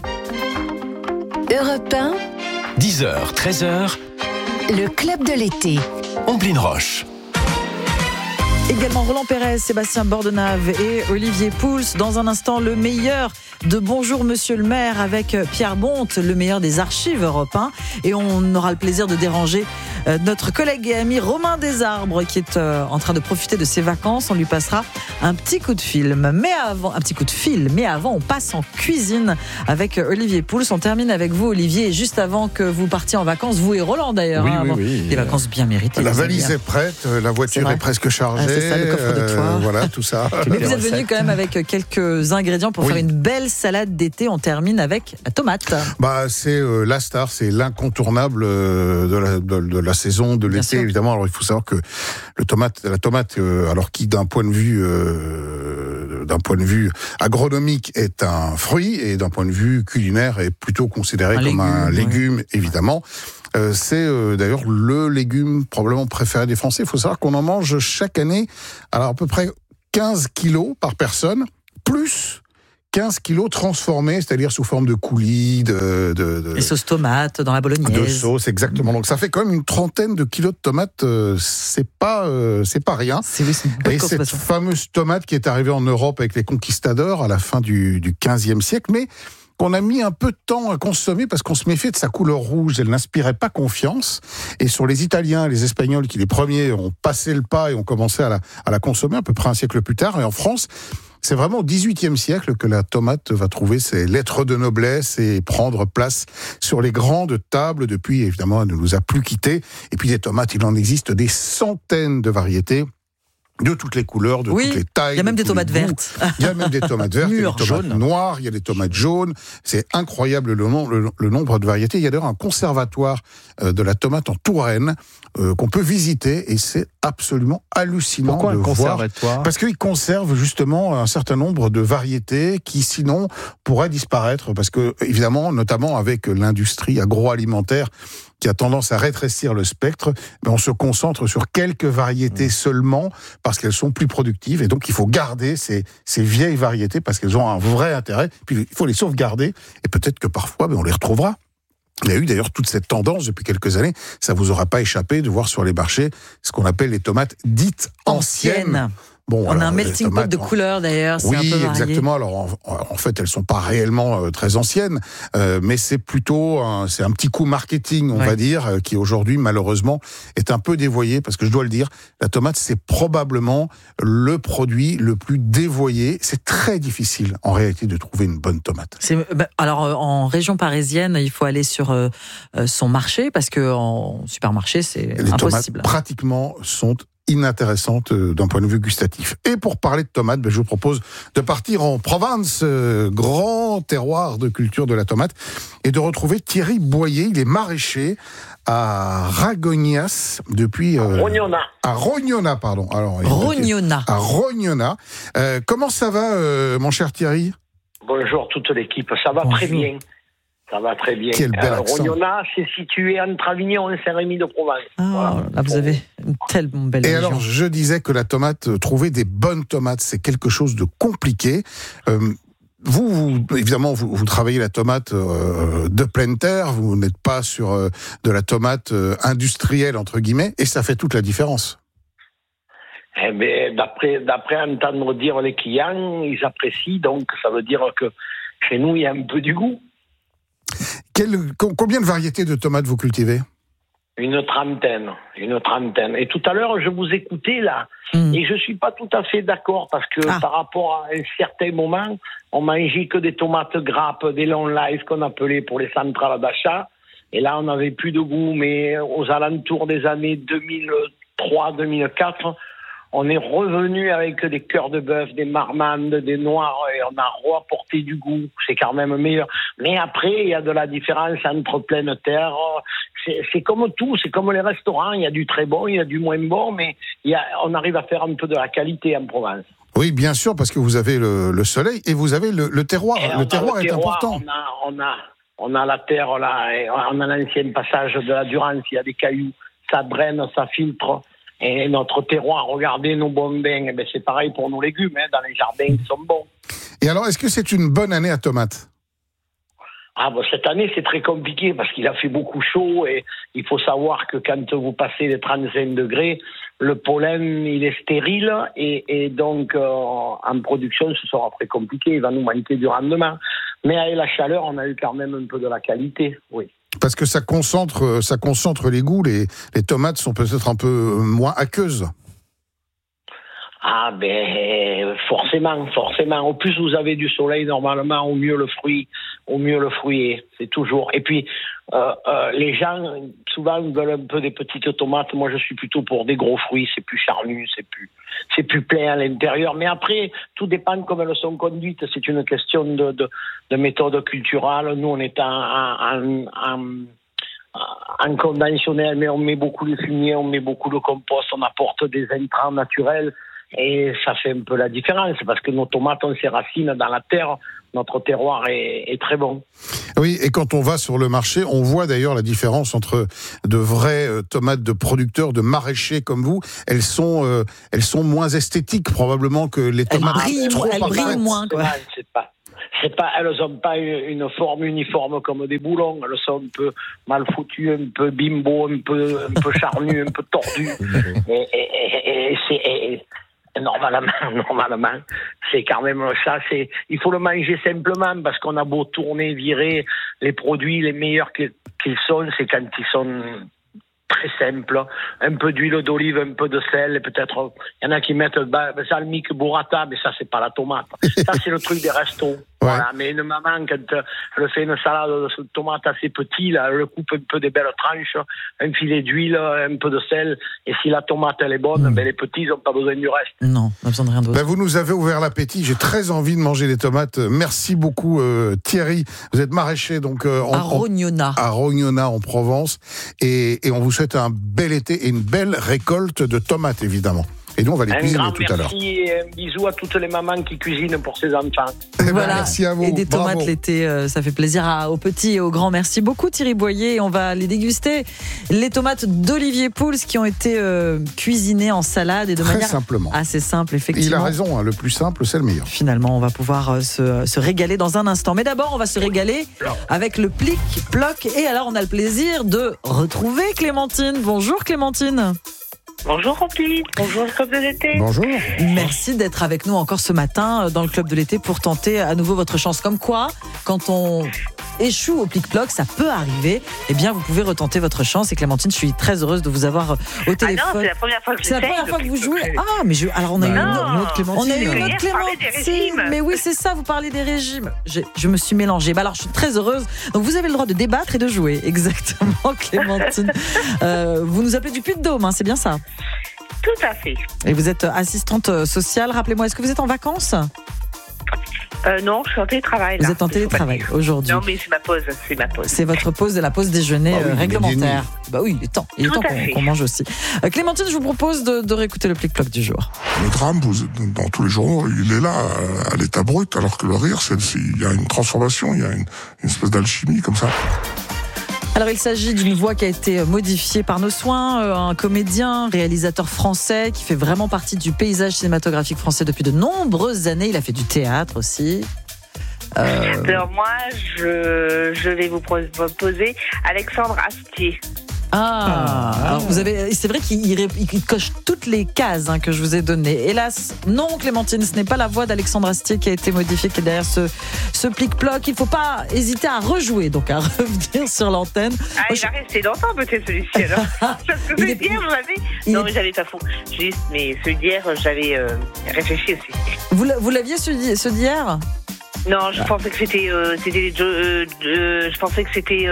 Europe 1, 10h, 13h, le Club de l'été. Omblin Roche. Également Roland Pérez, Sébastien Bordenave et Olivier Pouls. Dans un instant, le meilleur de Bonjour Monsieur le maire avec Pierre Bonte, le meilleur des archives Europe 1. Et on aura le plaisir de déranger Notre collègue et ami Romain Desarbres qui est en train de profiter de ses vacances. On lui passera un petit coup de fil. Mais avant, on passe en cuisine avec Olivier Pouls. On termine avec vous, Olivier. Et juste avant que vous partiez en vacances, vous et Roland d'ailleurs. Oui. Des vacances bien méritées. La valise est prête, la voiture est presque chargée. C'est ça, le coffre de toit. Voilà, tout ça. Mais vous êtes venu quand même avec quelques ingrédients pour faire une belle salade d'été. On termine avec la tomate. C'est la star, c'est l'incontournable de la saison, de l'été, évidemment. Alors il faut savoir que la tomate, alors qui d'un point de vue agronomique est un fruit et d'un point de vue culinaire est plutôt considéré comme un légume, évidemment. C'est d'ailleurs le légume probablement préféré des Français. Il faut savoir qu'on en mange chaque année, alors à peu près 15 kilos par personne, plus 15 kilos transformés, c'est-à-dire sous forme de coulis, Les sauces tomates dans la bolognaise. De sauce, exactement. Donc ça fait quand même une trentaine de kilos de tomates. C'est pas rien. Et cette fameuse tomate qui est arrivée en Europe avec les conquistadors à la fin du XVe siècle, mais qu'on a mis un peu de temps à consommer parce qu'on se méfiait de sa couleur rouge. Elle n'inspirait pas confiance. Et sur les Italiens, les Espagnols, qui les premiers ont passé le pas et ont commencé à la consommer à peu près un siècle plus tard. Et en France, c'est vraiment au XVIIIe siècle que la tomate va trouver ses lettres de noblesse et prendre place sur les grandes tables. Depuis, évidemment, elle ne nous a plus quittés. Et puis des tomates, il en existe des centaines de variétés. De toutes les couleurs, de toutes les tailles. Il y a même des tomates vertes. Il y a même des tomates vertes, il y a des tomates noires, il y a des tomates jaunes. C'est incroyable le nombre de variétés. Il y a d'ailleurs un conservatoire de la tomate en Touraine qu'on peut visiter et c'est absolument hallucinant. Pourquoi de un conservatoire voir. Parce qu'il conserve justement un certain nombre de variétés qui sinon pourraient disparaître. Parce que évidemment, notamment avec l'industrie agroalimentaire qui a tendance à rétrécir le spectre, mais on se concentre sur quelques variétés seulement parce qu'elles sont plus productives et donc il faut garder ces vieilles variétés parce qu'elles ont un vrai intérêt, puis il faut les sauvegarder et peut-être que parfois on les retrouvera. Il y a eu d'ailleurs toute cette tendance depuis quelques années, ça vous aura pas échappé de voir sur les marchés ce qu'on appelle les tomates dites anciennes. Bon, on a un melting pot de couleurs d'ailleurs, c'est un peu varié. Exactement. Alors en fait, elles sont pas réellement très anciennes, mais c'est plutôt un petit coup marketing, on va dire, qui aujourd'hui malheureusement est un peu dévoyé parce que je dois le dire, la tomate c'est probablement le produit le plus dévoyé. C'est très difficile en réalité de trouver une bonne tomate. Alors en région parisienne, il faut aller sur son marché parce que en supermarché c'est impossible. Les tomates pratiquement sont inintéressante d'un point de vue gustatif. Et pour parler de tomates, je vous propose de partir en Provence, grand terroir de culture de la tomate, et de retrouver Thierry Boyer. Il est maraîcher à Ragognas depuis... Rognona. À Rognona, pardon. Alors, Rognona. À Rognona. Comment ça va, mon cher Thierry ? Bonjour toute l'équipe, ça va très bien. Ça va très bien. Quel bel accent. Rognona, c'est situé entre Avignon et Saint-Rémy de Provence. Voilà. Là, vous avez une telle belle région. Et alors, je disais que la tomate, trouver des bonnes tomates, c'est quelque chose de compliqué. Vous, évidemment, vous travaillez la tomate de pleine terre, vous n'êtes pas sur de la tomate industrielle, entre guillemets, et ça fait toute la différence. Eh bien, d'après entendre dire les clients, ils apprécient, donc ça veut dire que chez nous, il y a un peu du goût. Combien de variétés de tomates vous cultivez ? Une trentaine. Et tout à l'heure, je vous écoutais là, et je suis pas tout à fait d'accord parce que par rapport à un certain moment, on mangeait que des tomates grappes, des long life qu'on appelait pour les centrales d'achat, et là on n'avait plus de goût. Mais aux alentours des années 2003-2004, on est revenu avec des cœurs de bœuf, des marmandes, des noirs, et on a reapporté du goût. C'est quand même meilleur. Mais après, il y a de la différence entre pleine terre. C'est comme tout, c'est comme les restaurants. Il y a du très bon, il y a du moins bon, mais on arrive à faire un peu de la qualité en Provence. Oui, bien sûr, parce que vous avez le soleil et vous avez le terroir. Le terroir est important. On a la terre, là, et on a l'ancien passage de la Durance. Il y a des cailloux, ça draine, ça filtre. Et notre terroir, regardez nos bons bains, c'est pareil pour nos légumes, dans les jardins, ils sont bons. Et alors, est-ce que c'est une bonne année à tomates ? Cette année, c'est très compliqué parce qu'il a fait beaucoup chaud et il faut savoir que quand vous passez les 35 degrés, le pollen, il est stérile et donc en production, ce sera très compliqué. Il va nous manquer du rendement. Mais avec la chaleur, on a eu quand même un peu de la qualité, oui. Parce que ça concentre les goûts. Les tomates sont peut-être un peu moins aqueuses. Ah ben forcément. Au plus vous avez du soleil normalement, au mieux le fruit est. C'est toujours. Et puis les gens souvent veulent un peu des petites tomates. Moi je suis plutôt pour des gros fruits. C'est plus charnu, c'est plus plein à l'intérieur. Mais après tout dépend comment elles sont conduites. C'est une question de méthode culturelle. Nous on est en conventionnel, mais on met beaucoup de fumier, on met beaucoup de compost, on apporte des intrants naturels. Et ça fait un peu la différence, parce que nos tomates ont ses racines dans la terre, notre terroir est très bon. Oui, et quand on va sur le marché, on voit d'ailleurs la différence entre de vraies tomates de producteurs, de maraîchers comme vous. Elles sont moins esthétiques probablement que les tomates. Elles brillent moins, quoi. Elles n'ont pas une forme uniforme comme des boulons. Elles sont un peu mal foutues, un peu bimbo, un peu charnues, un peu tordues. Et c'est normalement, c'est quand même ça. Il faut le manger simplement, parce qu'on a beau tourner, virer les produits, les meilleurs qu'ils sont, c'est quand ils sont très simples. Un peu d'huile d'olive, un peu de sel, et peut-être il y en a qui mettent balsamique, burrata, mais ça c'est pas la tomate. Ça c'est le truc des restos. Ouais. Voilà. Mais une maman, quand elle fait une salade de tomates assez petite, là, elle coupe un peu des belles tranches, un filet d'huile, un peu de sel, et si la tomate elle est bonne, les petits ils n'ont pas besoin du reste. Non, on n'a besoin de rien d'autre. Vous nous avez ouvert l'appétit, j'ai très envie de manger des tomates. Merci beaucoup Thierry, vous êtes maraîcher donc à Rognona en Provence, et on vous souhaite un bel été et une belle récolte de tomates évidemment. Et nous, on va les cuisiner tout à l'heure. Merci et un bisou à toutes les mamans qui cuisinent pour ses enfants. Voilà. Merci à vous. Et des tomates l'été, ça fait plaisir aux petits et aux grands. Merci beaucoup Thierry Boyer. On va les déguster. Les tomates d'Olivier Pouls qui ont été cuisinées en salade et de manière simplement. Assez simple, effectivement. Il a raison, le plus simple, c'est le meilleur. Finalement, on va pouvoir se régaler dans un instant. Mais d'abord, on va se régaler avec le plic-ploc. Et alors, on a le plaisir de retrouver Clémentine. Bonjour Clémentine. Bonjour Rompli, bonjour le Club de l'été. Bonjour. Merci d'être avec nous encore ce matin dans le Club de l'été pour tenter à nouveau votre chance. Comme quoi, quand on échoue au plic-ploc, ça peut arriver. Eh bien, vous pouvez retenter votre chance. Et Clémentine, je suis très heureuse de vous avoir au téléphone. Ah non, c'est la première fois que c'est la première fois que vous jouez. Ah, mais alors on a eu une autre Clémentine. On a eu une autre Clémentine. Mais oui, c'est ça, vous parlez des régimes. Je me suis mélangée. Alors, je suis très heureuse. Donc, vous avez le droit de débattre et de jouer. Exactement, Clémentine. Vous nous appelez du Puy-de-Dôme, hein, c'est bien ça? Tout à fait. Et vous êtes assistante sociale. Rappelez-moi, est-ce que vous êtes en vacances? Non, je suis en télétravail. Vous êtes en télétravail aujourd'hui? Non, mais c'est ma pause. C'est votre pause, de la pause déjeuner réglementaire. Bah oui, il est temps qu'on mange aussi. Clémentine, je vous propose de réécouter le plic-ploc du jour. Le drame, dans tous les journaux, il est là, à l'état brut, alors que le rire, il y a une transformation, il y a une espèce d'alchimie comme ça. Alors il s'agit d'une voix qui a été modifiée par nos soins, un comédien, réalisateur français qui fait vraiment partie du paysage cinématographique français depuis de nombreuses années. Il a fait du théâtre aussi. Alors moi, je vais vous proposer Alexandre Astier. Alors c'est vrai qu'il coche toutes les cases que je vous ai données. Hélas, non Clémentine, ce n'est pas la voix d'Alexandre Astier qui a été modifiée, qui est derrière ce plic-ploc. Il ne faut pas hésiter à rejouer, donc à revenir sur l'antenne. Il va rester longtemps peut-être celui-ci alors. Parce que celui d'hier, non mais j'avais pas fou. Mais celui d'hier, j'avais réfléchi aussi. Vous l'aviez ceux d'hier? Non, je pensais que c'était je pensais que c'était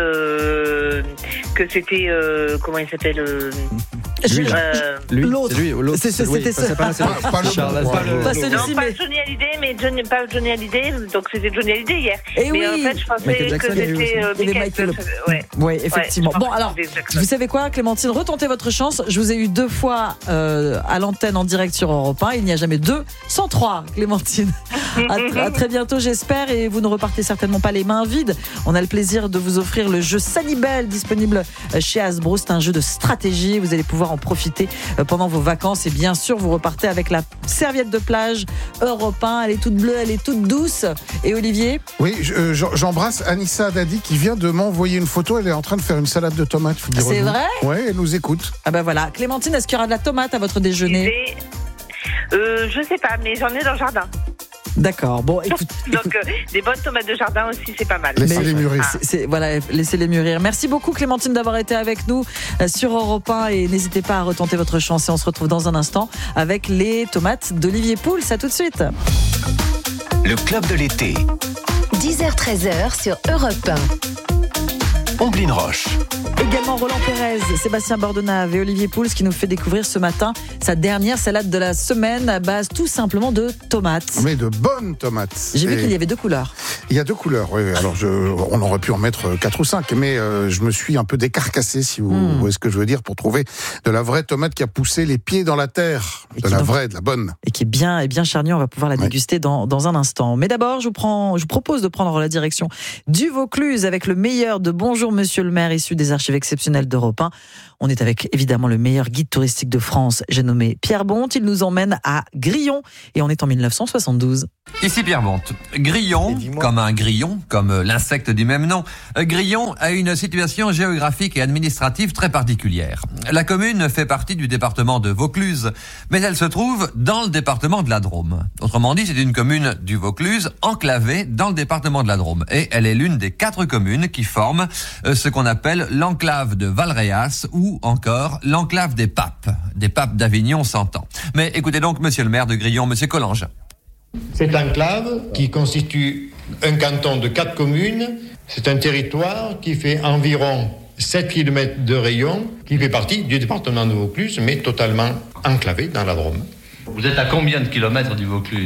comment il s'appelle l'autre. C'était ça. Pas Johnny Hallyday, donc c'était Johnny Hallyday hier. Mais en fait, je pensais que c'était Michael. Oui, effectivement. Bon, alors, vous savez quoi, Clémentine, retentez votre chance. Je vous ai eu 2 fois à l'antenne en direct sur Europe 1. Il n'y a jamais 2 sans 3, Clémentine. À très bientôt, j'espère. Et vous ne repartez certainement pas les mains vides. On a le plaisir de vous offrir le jeu Sanibel, disponible chez Hasbro. C'est un jeu de stratégie. Vous allez pouvoir en profiter pendant vos vacances. Et bien sûr, vous repartez avec la serviette de plage Europe 1. Elle est toute bleue, elle est toute douce. Et Olivier? Oui, j'embrasse Anissa Dadi qui vient de m'envoyer une photo. Elle est en train de faire une salade de tomates. C'est vrai? Oui, elle nous écoute. Ah ben voilà. Clémentine, est-ce qu'il y aura de la tomate à votre déjeuner? Je sais pas, mais j'en ai dans le jardin. D'accord. Bon, écoute. Donc, des bonnes tomates de jardin aussi, c'est pas mal. Laissez-les mûrir. Voilà, laissez-les mûrir. Merci beaucoup, Clémentine, d'avoir été avec nous sur Europe 1 et n'hésitez pas à retenter votre chance. Et on se retrouve dans un instant avec les tomates d'Olivier Pouls. À tout de suite. Le club de l'été. 10h-13h sur Europe 1. Omblin Roche. Également Roland Pérez, Sébastien Bordenave et Olivier Pouls qui nous fait découvrir ce matin sa dernière salade de la semaine à base tout simplement de tomates. Mais de bonnes tomates. J'ai vu qu'il y avait 2 couleurs. Il y a 2 couleurs, oui. Alors on aurait pu en mettre 4 ou 5, mais je me suis un peu décarcassé, si vous voyez ce que je veux dire, pour trouver de la vraie tomate qui a poussé les pieds dans la terre. De la bonne. Et qui est bien charnue, on va pouvoir la déguster dans un instant. Mais d'abord, je vous propose de prendre la direction du Vaucluse avec le meilleur de Bonjour Monsieur le maire, issu des archives exceptionnelles d'Europe 1. On est avec évidemment le meilleur guide touristique de France, j'ai nommé Pierre Bonte. Il nous emmène à Grillon et on est en 1972. Ici Pierre Bonte. Grillon, comme un grillon, comme l'insecte du même nom. Grillon a une situation géographique et administrative très particulière. La commune fait partie du département de Vaucluse, mais elle se trouve dans le département de la Drôme. Autrement dit, c'est une commune du Vaucluse enclavée dans le département de la Drôme. Et elle est l'une des 4 communes qui forment ce qu'on appelle l'enclave de Valréas ou encore l'enclave des papes d'Avignon s'entend. Mais écoutez donc monsieur le maire de Grillon, monsieur Collange. Cette enclave, qui constitue un canton de 4 communes, c'est un territoire qui fait environ 7 km de rayon, qui fait partie du département de Vaucluse, mais totalement enclavé dans la Drôme. Vous êtes à combien de kilomètres du Vaucluse ?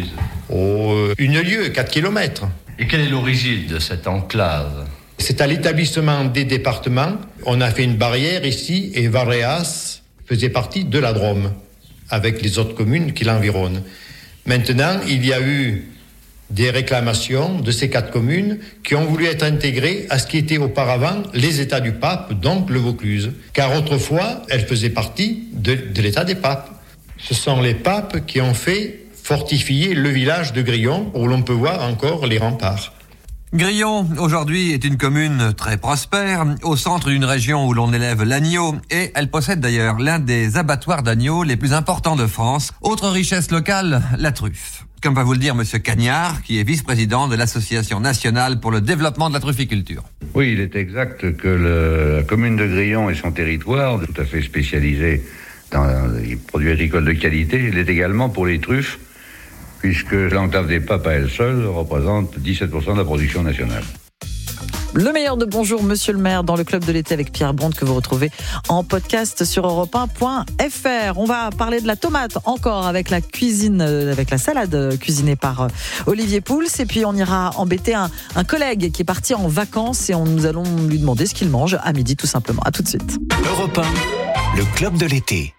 1 lieue, 4 km. Et quelle est l'origine de cette enclave ? C'est à l'établissement des départements. On a fait une barrière ici, et Valréas faisait partie de la Drôme, avec les autres communes qui l'environnent. Maintenant, il y a eu des réclamations de ces 4 communes qui ont voulu être intégrées à ce qui était auparavant les États du pape, donc le Vaucluse. Car autrefois, elles faisaient partie de l'État des papes. Ce sont les papes qui ont fait fortifier le village de Grillon, où l'on peut voir encore les remparts. Grillon, aujourd'hui, est une commune très prospère, au centre d'une région où l'on élève l'agneau, et elle possède d'ailleurs l'un des abattoirs d'agneaux les plus importants de France. Autre richesse locale, la truffe. Comme va vous le dire monsieur Cagnard, qui est vice-président de l'Association nationale pour le développement de la trufficulture. Oui, il est exact que la commune de Grillon et son territoire, tout à fait spécialisé dans les produits agricoles de qualité, il est également pour les truffes, puisque l'enclave des papes à elle seule représente 17% de la production nationale. Le meilleur de Bonjour Monsieur le maire dans le club de l'été avec Pierre Bonte que vous retrouvez en podcast sur europe1.fr. On va parler de la tomate encore avec la cuisine, avec la salade cuisinée par Olivier Pouls. Et puis on ira embêter un collègue qui est parti en vacances et nous allons lui demander ce qu'il mange à midi tout simplement. À tout de suite. Europe 1, le club de l'été.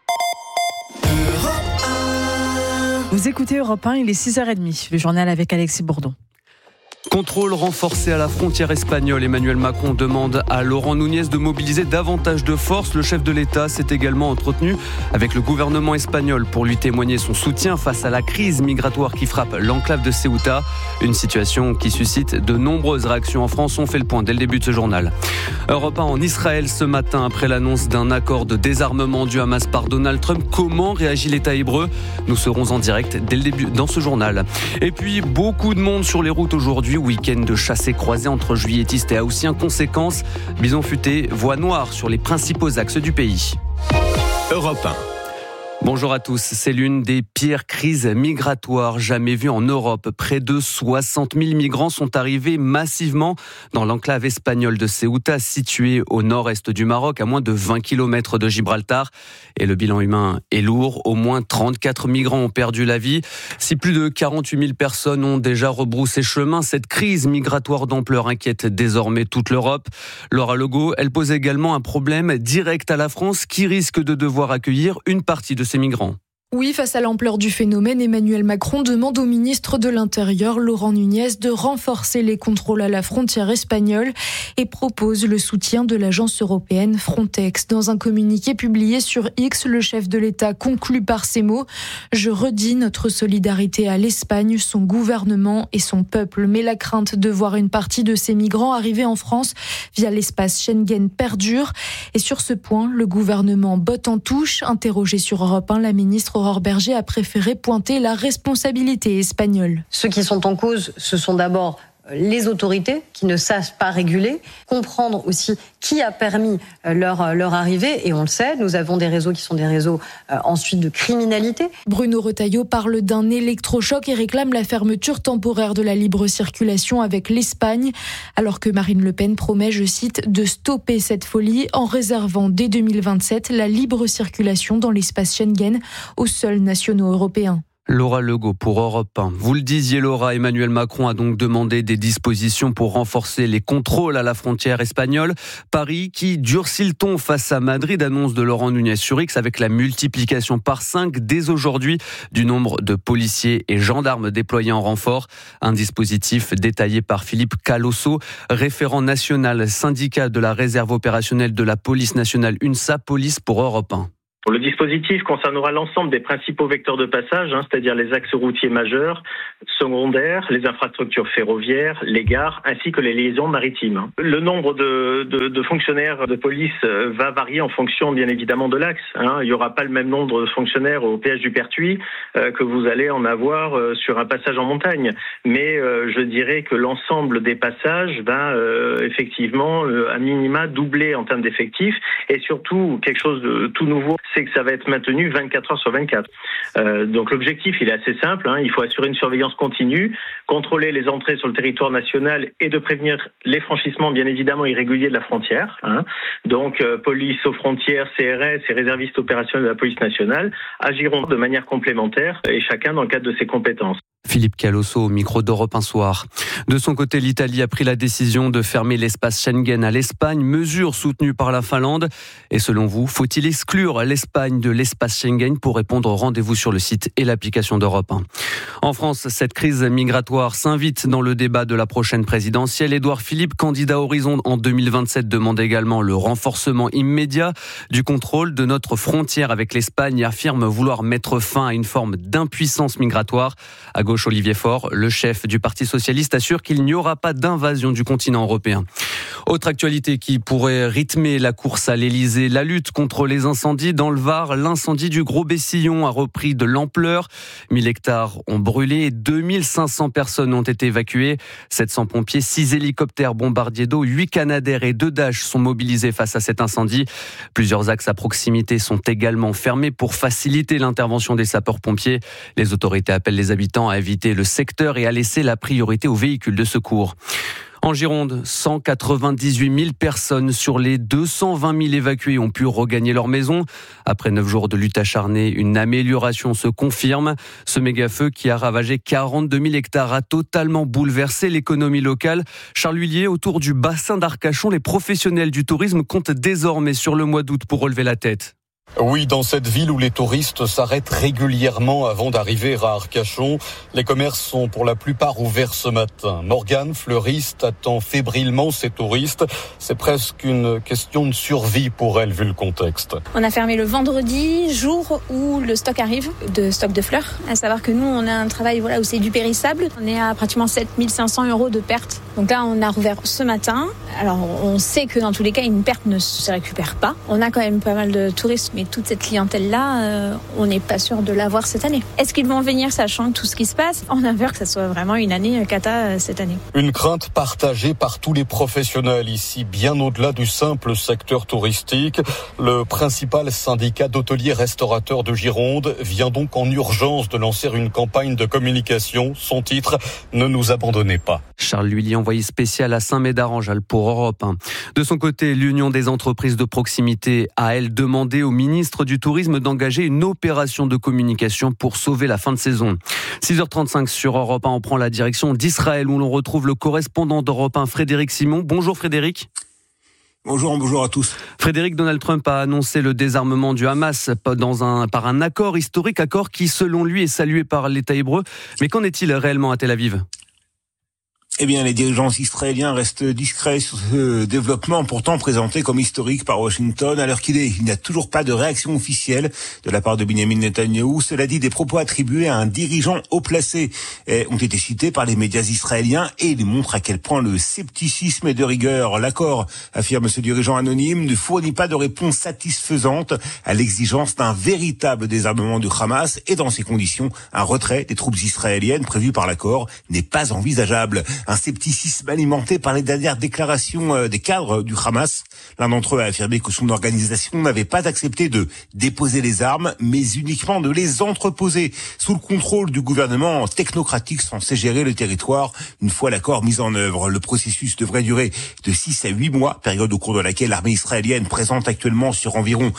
Vous écoutez Europe 1, il est 6h30, le journal avec Alexis Bourdon. Contrôle renforcé à la frontière espagnole. Emmanuel Macron demande à Laurent Núñez de mobiliser davantage de force. Le chef de l'État s'est également entretenu avec le gouvernement espagnol pour lui témoigner son soutien face à la crise migratoire qui frappe l'enclave de Ceuta. Une situation qui suscite de nombreuses réactions en France. On fait le point dès le début de ce journal. Europe 1 en Israël ce matin après l'annonce d'un accord de désarmement du Hamas par Donald Trump. Comment réagit l'État hébreu ? Nous serons en direct dès le début dans ce journal. Et puis beaucoup de monde sur les routes aujourd'hui. Week-end de chassés-croisés entre juilletistes et haussiens. Conséquence, bison futé, voie noire sur les principaux axes du pays. Europe 1. Bonjour à tous. C'est l'une des pires crises migratoires jamais vues en Europe. Près de 60 000 migrants sont arrivés massivement dans l'enclave espagnole de Ceuta, située au nord-est du Maroc, à moins de 20 km de Gibraltar. Et le bilan humain est lourd. Au moins 34 migrants ont perdu la vie. Si plus de 48 000 personnes ont déjà rebroussé chemin, cette crise migratoire d'ampleur inquiète désormais toute l'Europe. Laura Legault, elle pose également un problème direct à la France qui risque de devoir accueillir une partie de ces migrants. Oui, face à l'ampleur du phénomène, Emmanuel Macron demande au ministre de l'Intérieur, Laurent Núñez, de renforcer les contrôles à la frontière espagnole et propose le soutien de l'agence européenne Frontex. Dans un communiqué publié sur X, le chef de l'État conclut par ces mots « Je redis notre solidarité à l'Espagne, son gouvernement et son peuple ». Mais la crainte de voir une partie de ces migrants arriver en France via l'espace Schengen perdure. Et sur ce point, le gouvernement botte en touche. Interrogée sur Europe 1, la ministre Aurore Berger a préféré pointer la responsabilité espagnole. Ceux qui sont en cause, ce sont d'abord les autorités qui ne savent pas réguler, comprendre aussi qui a permis leur arrivée, et on le sait, nous avons des réseaux qui sont des réseaux ensuite de criminalité. Bruno Retailleau parle d'un électrochoc et réclame la fermeture temporaire de la libre circulation avec l'Espagne, alors que Marine Le Pen promet, je cite, de stopper cette folie en réservant dès 2027 la libre circulation dans l'espace Schengen aux seuls nationaux européens. Laura Legault pour Europe 1. Vous le disiez, Laura, Emmanuel Macron a donc demandé des dispositions pour renforcer les contrôles à la frontière espagnole. Paris, qui durcit le ton face à Madrid, annonce de Laurent Nunez sur X avec la multiplication par 5 dès aujourd'hui du nombre de policiers et gendarmes déployés en renfort. Un dispositif détaillé par Philippe Calosso, référent national syndicat de la réserve opérationnelle de la police nationale UNSA Police pour Europe 1. Le dispositif concernera l'ensemble des principaux vecteurs de passage, c'est-à-dire les axes routiers majeurs, secondaires, les infrastructures ferroviaires, les gares, ainsi que les liaisons maritimes. Le nombre de fonctionnaires de police va varier en fonction, bien évidemment, de l'axe. Il n'y aura pas le même nombre de fonctionnaires au péage du Pertuis que vous allez en avoir sur un passage en montagne. Mais je dirais que l'ensemble des passages va effectivement, à minima, doubler en termes d'effectifs. Et surtout, quelque chose de tout nouveau, c'est que ça va être maintenu 24 heures sur 24. Donc l'objectif, il est assez simple. Il faut assurer une surveillance continue, contrôler les entrées sur le territoire national et de prévenir les franchissements, bien évidemment, irréguliers de la frontière. Donc police aux frontières, CRS et réservistes opérationnels de la police nationale agiront de manière complémentaire et chacun dans le cadre de ses compétences. Philippe Calosso au micro d'Europe 1 Soir. De son côté, l'Italie a pris la décision de fermer l'espace Schengen à l'Espagne, mesure soutenue par la Finlande. Et selon vous, faut-il exclure l'Espagne de l'espace Schengen? Pour répondre, rendez-vous sur le site et l'application d'Europe 1. En France, cette crise migratoire s'invite dans le débat de la prochaine présidentielle. Édouard Philippe, candidat Horizon en 2027, demande également le renforcement immédiat du contrôle de notre frontière avec l'Espagne et affirme vouloir mettre fin à une forme d'impuissance migratoire. À gauche, Olivier Faure, le chef du Parti socialiste, assure qu'il n'y aura pas d'invasion du continent européen. Autre actualité qui pourrait rythmer la course à l'Elysée, la lutte contre les incendies dans le Var. L'incendie du Gros Bessillon a repris de l'ampleur. 1000 hectares ont brûlé et 2500 personnes ont été évacuées. 700 pompiers, 6 hélicoptères bombardiers d'eau, 8 Canadair et 2 Dash sont mobilisés face à cet incendie. Plusieurs axes à proximité sont également fermés pour faciliter l'intervention des sapeurs-pompiers. Les autorités appellent les habitants à éviter le secteur et à laisser la priorité aux véhicules de secours. En Gironde, 198 000 personnes sur les 220 000 évacués ont pu regagner leur maison. Après 9 jours de lutte acharnée, une amélioration se confirme. Ce méga-feu qui a ravagé 42 000 hectares a totalement bouleversé l'économie locale. Charles Huillier, autour du bassin d'Arcachon, les professionnels du tourisme comptent désormais sur le mois d'août pour relever la tête. Oui, dans cette ville où les touristes s'arrêtent régulièrement avant d'arriver à Arcachon, les commerces sont pour la plupart ouverts ce matin. Morgane, fleuriste, attend fébrilement ses touristes. C'est presque une question de survie pour elle, vu le contexte. On a fermé le vendredi, jour où le stock arrive, de stock de fleurs. À savoir que nous, on a un travail où c'est du périssable. On est à pratiquement 7 500 € de perte. Donc là, on a rouvert ce matin. Alors, on sait que dans tous les cas, une perte ne se récupère pas. On a quand même pas mal de touristes, mais toute cette clientèle-là, on n'est pas sûr de l'avoir cette année. Est-ce qu'ils vont venir sachant tout ce qui se passe? On a peur que ça soit vraiment une année cata cette année. Une crainte partagée par tous les professionnels ici, bien au-delà du simple secteur touristique. Le principal syndicat d'hôteliers restaurateurs de Gironde vient donc en urgence de lancer une campagne de communication. Son titre, ne nous abandonnez pas. Charles Huillier, envoyé spécial à Saint-Médard-en-Jalles pour Europe 1. De son côté, l'Union des entreprises de proximité a, elle, demandé au ministre du Tourisme d'engager une opération de communication pour sauver la fin de saison. 6h35 sur Europe 1, on prend la direction d'Israël où l'on retrouve le correspondant d'Europe 1, Frédéric Simon. Bonjour Frédéric. Bonjour à tous. Frédéric, Donald Trump a annoncé le désarmement du Hamas par un accord historique, accord qui selon lui est salué par l'État hébreu. Mais qu'en est-il réellement à Tel Aviv ? Eh bien, les dirigeants israéliens restent discrets sur ce développement pourtant présenté comme historique par Washington, alors il n'y a toujours pas de réaction officielle de la part de Benjamin Netanyahou. Cela dit, des propos attribués à un dirigeant haut placé ont été cités par les médias israéliens et ils montrent à quel point le scepticisme est de rigueur. L'accord, affirme ce dirigeant anonyme, ne fournit pas de réponse satisfaisante à l'exigence d'un véritable désarmement du Hamas et dans ces conditions, un retrait des troupes israéliennes prévu par l'accord n'est pas envisageable. Un scepticisme alimenté par les dernières déclarations des cadres du Hamas. L'un d'entre eux a affirmé que son organisation n'avait pas accepté de déposer les armes, mais uniquement de les entreposer sous le contrôle du gouvernement technocratique censé gérer le territoire. Une fois l'accord mis en œuvre, le processus devrait durer de 6 à 8 mois, période au cours de laquelle l'armée israélienne, présente actuellement sur environ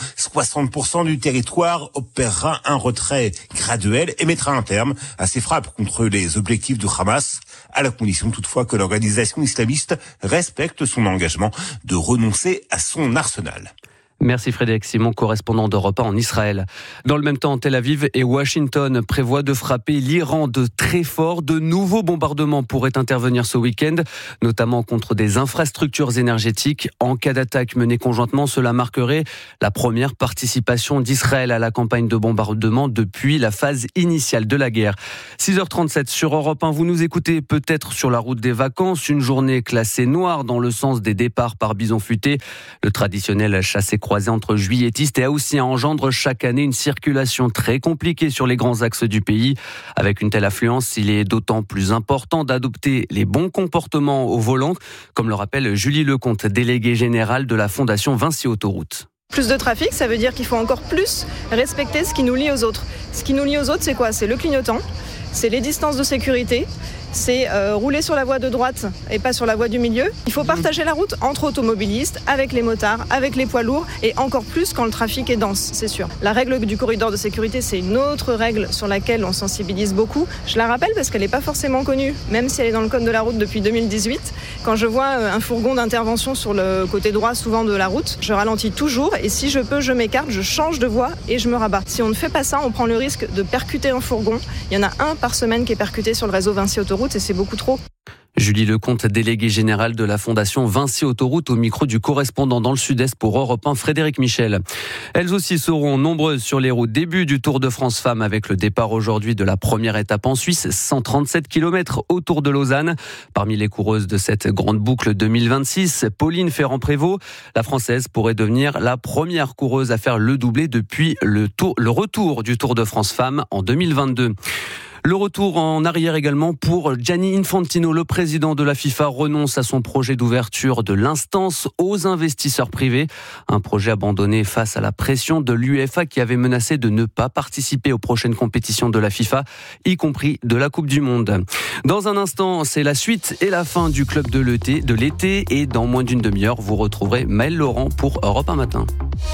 60% du territoire, opérera un retrait graduel et mettra un terme à ses frappes contre les objectifs du Hamas, à la condition toutefois que l'organisation islamiste respecte son engagement de renoncer à son arsenal. Merci Frédéric Simon, correspondant d'Europe 1 en Israël. Dans le même temps, Tel Aviv et Washington prévoient de frapper l'Iran de très fort. De nouveaux bombardements pourraient intervenir ce week-end, notamment contre des infrastructures énergétiques. En cas d'attaque menée conjointement, cela marquerait la première participation d'Israël à la campagne de bombardement depuis la phase initiale de la guerre. 6h37 sur Europe 1, vous nous écoutez peut-être sur la route des vacances, une journée classée noire dans le sens des départs par bison futé. Le traditionnel chassé-croisé entre juilletistes et haussiens engendre chaque année une circulation très compliquée sur les grands axes du pays. Avec une telle affluence, il est d'autant plus important d'adopter les bons comportements au volant, comme le rappelle Julie Lecomte, déléguée générale de la Fondation Vinci Autoroute. Plus de trafic, ça veut dire qu'il faut encore plus respecter ce qui nous lie aux autres. Ce qui nous lie aux autres, c'est quoi ? C'est le clignotant, c'est les distances de sécurité, c'est rouler sur la voie de droite et pas sur la voie du milieu. Il faut partager la route entre automobilistes, avec les motards, avec les poids lourds et encore plus quand le trafic est dense, c'est sûr. La règle du corridor de sécurité, c'est une autre règle sur laquelle on sensibilise beaucoup. Je la rappelle parce qu'elle n'est pas forcément connue, même si elle est dans le code de la route depuis 2018. Quand je vois un fourgon d'intervention sur le côté droit souvent de la route, je ralentis toujours et si je peux, je m'écarte, je change de voie et je me rabats. Si on ne fait pas ça, on prend le risque de percuter un fourgon. Il y en a un par semaine qui est percuté sur le réseau Vinci Autoroute et c'est beaucoup trop. Julie Lecomte, déléguée générale de la Fondation Vinci Autoroute, au micro du correspondant dans le Sud-Est pour Europe 1, Frédéric Michel. Elles aussi seront nombreuses sur les routes. Début du Tour de France Femmes avec le départ aujourd'hui de la première étape en Suisse, 137 km autour de Lausanne. Parmi les coureuses de cette grande boucle 2026, Pauline Ferrand-Prévot, la Française pourrait devenir la première coureuse à faire le doublé depuis le retour du Tour de France Femmes en 2022. Le retour en arrière également pour Gianni Infantino, le président de la FIFA, renonce à son projet d'ouverture de l'instance aux investisseurs privés. Un projet abandonné face à la pression de l'UEFA qui avait menacé de ne pas participer aux prochaines compétitions de la FIFA, y compris de la Coupe du Monde. Dans un instant, c'est la suite et la fin du club de l'été et dans moins d'une demi-heure, vous retrouverez Maël Laurent pour Europe 1 Matin.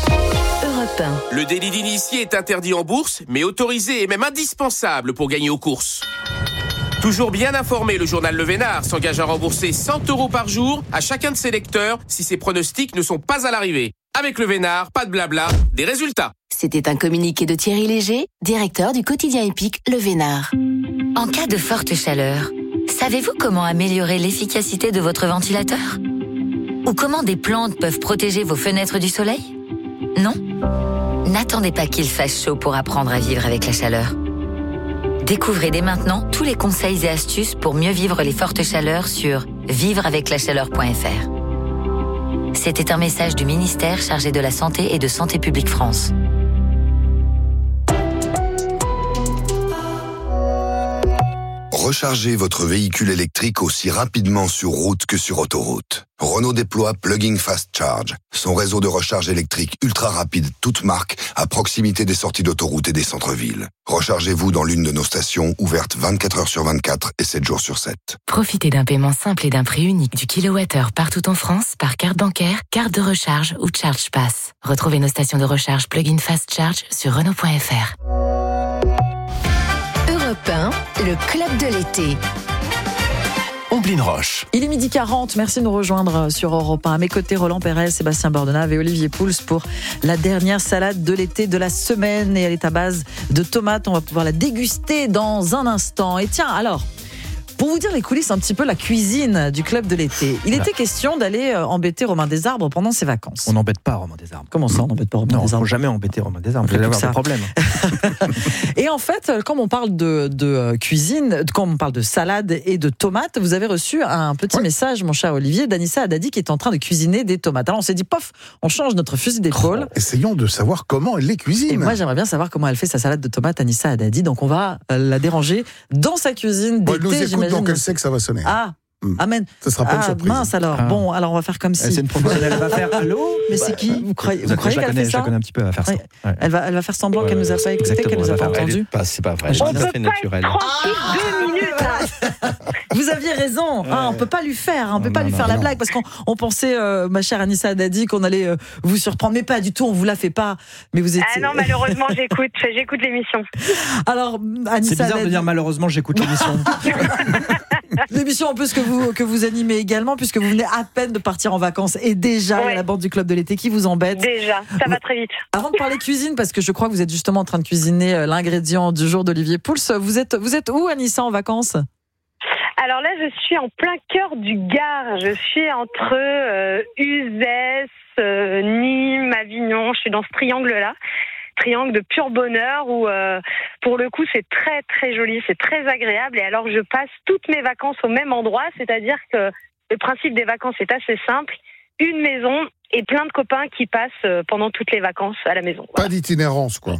Le délit d'initié est interdit en bourse, mais autorisé et même indispensable pour gagner aux courses. Toujours bien informé, le journal Le Vénard s'engage à rembourser 100 € par jour à chacun de ses lecteurs si ses pronostics ne sont pas à l'arrivée. Avec Le Vénard, pas de blabla, des résultats. C'était un communiqué de Thierry Léger, directeur du quotidien épique Le Vénard. En cas de forte chaleur, savez-vous comment améliorer l'efficacité de votre ventilateur ? Ou comment des plantes peuvent protéger vos fenêtres du soleil ? Non ? N'attendez pas qu'il fasse chaud pour apprendre à vivre avec la chaleur. Découvrez dès maintenant tous les conseils et astuces pour mieux vivre les fortes chaleurs sur vivreaveclachaleur.fr. C'était un message du ministère chargé de la Santé et de Santé publique France. Rechargez votre véhicule électrique aussi rapidement sur route que sur autoroute. Renault déploie Plug-in Fast Charge, son réseau de recharge électrique ultra rapide, toute marque, à proximité des sorties d'autoroute et des centres-villes. Rechargez-vous dans l'une de nos stations, ouvertes 24 heures sur 24 et 7 jours sur 7. Profitez d'un paiement simple et d'un prix unique du kilowattheure partout en France par carte bancaire, carte de recharge ou Charge Pass. Retrouvez nos stations de recharge Plug-in Fast Charge sur Renault.fr. Europe 1, le club de l'été. Omblin Roche. Il est 12h40, merci de nous rejoindre sur Europe 1. À mes côtés, Roland Pérez, Sébastien Bordenave et Olivier Pouls pour la dernière salade de l'été de la semaine. Et elle est à base de tomates, on va pouvoir la déguster dans un instant. Et tiens, alors, Pour vous dire les coulisses, un petit peu la cuisine du club de l'été. Il était question d'aller embêter Romain Desarbres pendant ses vacances. On n'embête pas Romain Desarbres. Comment ça, on n'embête pas Romain Desarbres ? Non, il ne faut jamais embêter Romain Desarbres. Vous allez avoir des problèmes. Et en fait, quand on parle de cuisine, quand on parle de salade et de tomates, vous avez reçu un petit message, mon cher Olivier, d'Anissa Haddadi qui est en train de cuisiner des tomates. Alors on s'est dit, pof, on change notre fusil d'épaule. Essayons de savoir comment elle les cuisine. Et moi, j'aimerais bien savoir comment elle fait sa salade de tomates, Anissa Haddadi. Donc on va la déranger dans sa cuisine d'été, nous écoute, j'imagine. donc elle sait que ça va sonner. Ah, amen. Ce sera pas une surprise. Mince alors. Bon, alors on va faire comme si. C'est une professionnelle, elle va faire allô. Mais c'est qui ? Vous croyez qu'elle fait ça ? Je la connais un petit peu, elle va faire ça. Ouais. Elle va faire semblant qu'elle nous a pas écouté, qu'elle nous a pas entendu. C'est pas vrai. On peut pas être tranquille 2 minutes. Vous aviez raison. On peut pas lui faire. On peut pas lui faire la blague parce qu'on pensait, ma chère Anissa Haddadi, qu'on allait vous surprendre, mais pas du tout. On vous la fait pas. Mais vous étiez. Ah non, malheureusement, j'écoute l'émission. Alors, Anissa c'est bizarre de dire malheureusement, j'écoute l'émission. L'émission en plus que vous animez également, puisque vous venez à peine de partir en vacances et déjà il y a la bande du club de l'été qui vous embête. Déjà, ça va très vite. Avant de parler cuisine, parce que je crois que vous êtes justement en train de cuisiner l'ingrédient du jour d'Olivier Pouls, vous êtes où, Anissa, en vacances ? Alors là, je suis en plein cœur du Gard. Je suis entre Uzès, Nîmes, Avignon. Je suis dans ce triangle-là. Triangle de pur bonheur où pour le coup c'est très très joli, c'est très agréable et alors je passe toutes mes vacances au même endroit, c'est-à-dire que le principe des vacances est assez simple, une maison et plein de copains qui passent pendant toutes les vacances à la maison. Pas d'itinérance quoi.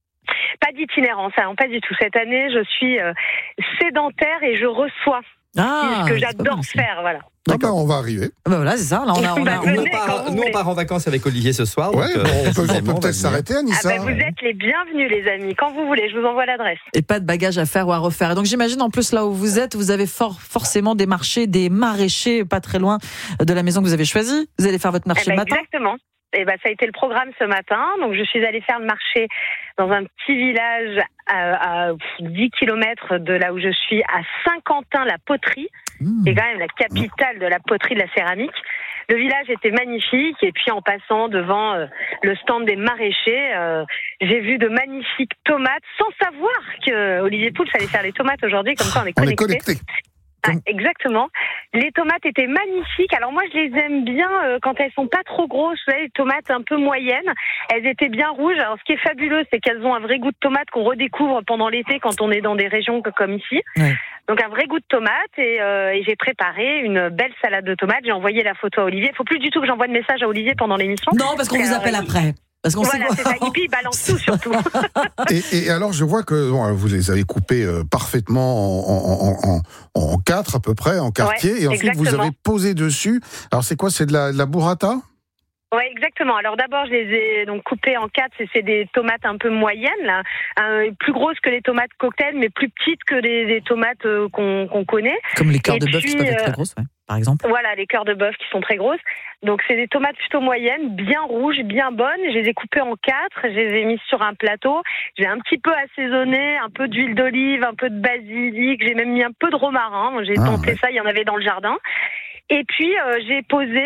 Pas d'itinérance, non, pas du tout. Cette année je suis sédentaire et je reçois. Ce que j'adore faire, voilà. D'accord, on va arriver. Voilà, c'est ça. Là, nous, on part en vacances avec Olivier ce soir. Ouais, donc, on peut peut-être s'arrêter, Anissa. Vous êtes les bienvenus, les amis. Quand vous voulez, je vous envoie l'adresse. Et pas de bagages à faire ou à refaire. Et donc, j'imagine, en plus, là où vous êtes, vous avez forcément des marchés, des maraîchers pas très loin de la maison que vous avez choisie. Vous allez faire votre marché le matin. Exactement. Et ça a été le programme ce matin. Donc, je suis allée faire le marché dans un petit village à 10 km de là où je suis, à Saint-Quentin-la-Poterie, qui est quand même la capitale de la poterie de la céramique. Le village était magnifique et puis en passant devant le stand des maraîchers, j'ai vu de magnifiques tomates sans savoir que Olivier Pouls allait faire les tomates aujourd'hui, comme ça on est connectés. Ah, exactement. Les tomates étaient magnifiques. Alors moi, je les aime bien quand elles sont pas trop grosses. Vous savez, les tomates un peu moyennes. Elles étaient bien rouges. Alors ce qui est fabuleux, c'est qu'elles ont un vrai goût de tomate qu'on redécouvre pendant l'été quand on est dans des régions comme ici. Ouais. Donc un vrai goût de tomate et j'ai préparé une belle salade de tomates. J'ai envoyé la photo à Olivier. Il faut plus du tout que j'envoie de message à Olivier pendant l'émission. Non, parce qu'on vous appelle après. Parce qu'on voilà, c'est ça. Et puis, il balance tout, surtout. et alors, je vois que vous les avez coupés parfaitement en 4 à peu près, en quartier. Ouais, et ensuite, vous avez posé dessus. Alors, c'est quoi ? C'est de la burrata ? Oui, exactement. Alors d'abord, je les ai donc coupées en 4. C'est des tomates un peu moyennes, là, plus grosses que les tomates cocktail, mais plus petites que les tomates qu'on connaît. Comme les cœurs de bœuf qui peuvent être très grosses, ouais, par exemple. Voilà, les cœurs de bœuf qui sont très grosses. Donc c'est des tomates plutôt moyennes, bien rouges, bien bonnes. Je les ai coupées en 4. Je les ai mises sur un plateau. J'ai un petit peu assaisonné, un peu d'huile d'olive, un peu de basilic. J'ai même mis un peu de romarin. J'ai tenté ça. Il y en avait dans le jardin. Et puis j'ai posé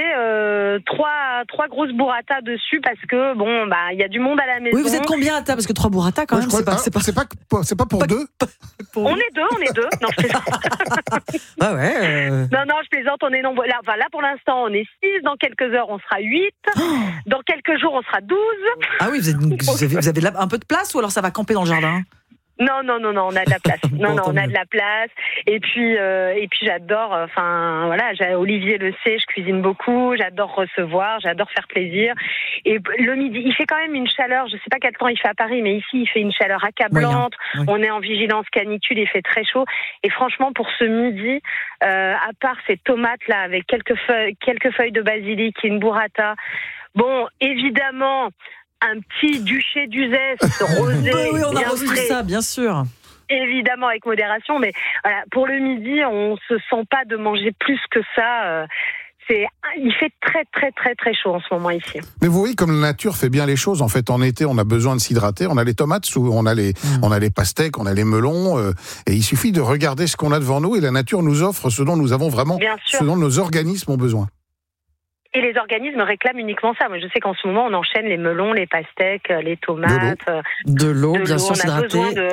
trois grosses burrata dessus parce que bon il y a du monde à la maison. Oui, vous êtes combien à table ? Parce que 3 burrata quand même, c'est pas pour 2. On est deux. Non, je plaisante. Ah ouais. Non, je plaisante. On est nombreux. Là pour l'instant, on est 6. Dans quelques heures, on sera 8. Dans quelques jours, on sera 12. Ah oui, vous avez un peu de place ou alors ça va camper dans le jardin ? Non, on a de la place. On a de la place. Et puis j'adore. Enfin, voilà, Olivier le sait, je cuisine beaucoup. J'adore recevoir, j'adore faire plaisir. Et le midi, il fait quand même une chaleur. Je sais pas quel temps il fait à Paris, mais ici il fait une chaleur accablante. Oui. On est en vigilance canicule, il fait très chaud. Et franchement, pour ce midi, à part ces tomates là avec quelques feuilles de basilic et une burrata. Bon, évidemment. Un petit duché d'Uzès rosé. Oui, on a reçu ça, bien sûr. Évidemment, avec modération, mais voilà, pour le midi, on se sent pas de manger plus que ça. Il fait très, très, très, très chaud en ce moment ici. Mais vous voyez, comme la nature fait bien les choses, en fait, en été, on a besoin de s'hydrater. On a les tomates, on a les pastèques, on a les melons, et il suffit de regarder ce qu'on a devant nous, et la nature nous offre ce dont nous avons vraiment, ce dont nos organismes ont besoin. Et les organismes réclament uniquement ça. Moi, je sais qu'en ce moment, on enchaîne les melons, les pastèques, les tomates. De l'eau, bien sûr, s'hydrater.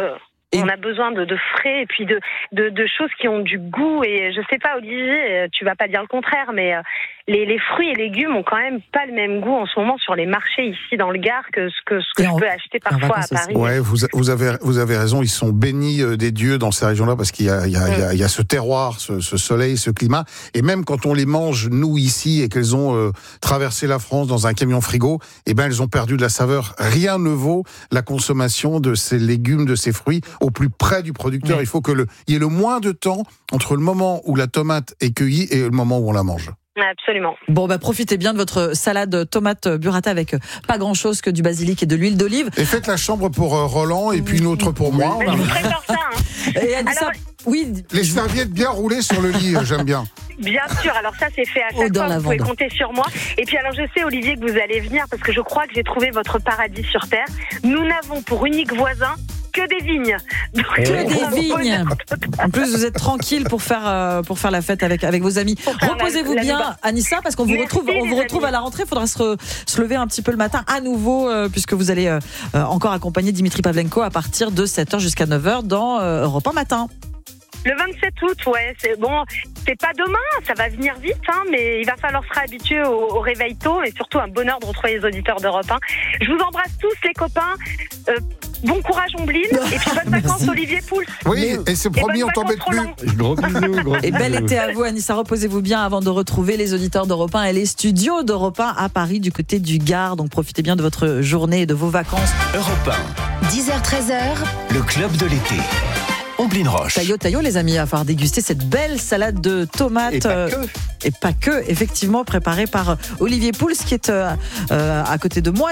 On a besoin de frais et puis de choses qui ont du goût. Et je sais pas, Olivier, tu vas pas dire le contraire, mais les fruits et légumes ont quand même pas le même goût en ce moment sur les marchés ici dans le Gard que ce que je peux acheter parfois à Paris. Ouais, vous avez raison. Ils sont bénis des dieux dans ces régions-là parce qu'il y a ce terroir, ce soleil, ce climat. Et même quand on les mange nous ici et qu'elles ont traversé la France dans un camion frigo, elles ont perdu de la saveur. Rien ne vaut la consommation de ces légumes, de ces fruits au plus près du producteur. Il faut qu'il y ait le moins de temps entre le moment où la tomate est cueillie et le moment où on la mange. Absolument. Bon, profitez bien de votre salade tomate burrata avec pas grand-chose que du basilic et de l'huile d'olive. Et faites la chambre pour Roland et puis une autre pour moi. Je vous prépare ça. Et Anissa, les serviettes bien roulées sur le lit, j'aime bien. Bien sûr, alors ça c'est fait à chaque fois, vous pouvez compter sur moi. Et puis alors je sais Olivier que vous allez venir parce que je crois que j'ai trouvé votre paradis sur Terre. Nous n'avons pour unique voisin que des vignes. Que des vignes. En plus, vous êtes tranquille pour faire la fête avec vos amis. Reposez-vous bien, Anissa, parce qu'on vous retrouve à la rentrée. Il faudra se lever un petit peu le matin à nouveau, puisque vous allez encore accompagner Dimitri Pavlenko à partir de 7h jusqu'à 9h dans Europe 1 Matin. Le 27 août, c'est pas demain, ça va venir vite, mais il va falloir se réhabituer au réveil tôt et surtout un bonheur de retrouver les auditeurs d'Europe 1. Je vous embrasse tous les copains. Bon courage Omblin et puis bonnes vacances Olivier Pouls. Oui, et c'est promis, on t'embête plus. Gros bisous. Et bel été à vous Anissa, reposez-vous bien avant de retrouver les auditeurs d'Europe 1 et les studios d'Europe 1 à Paris du côté du Gard. Donc profitez bien de votre journée et de vos vacances. Europe 1. 10h-13h. Le club de l'été. Omblin Roche. Taillot, les amis, il va falloir déguster cette belle salade de tomates. Et pas que, effectivement, préparée par Olivier Pouls, qui est à côté de moi.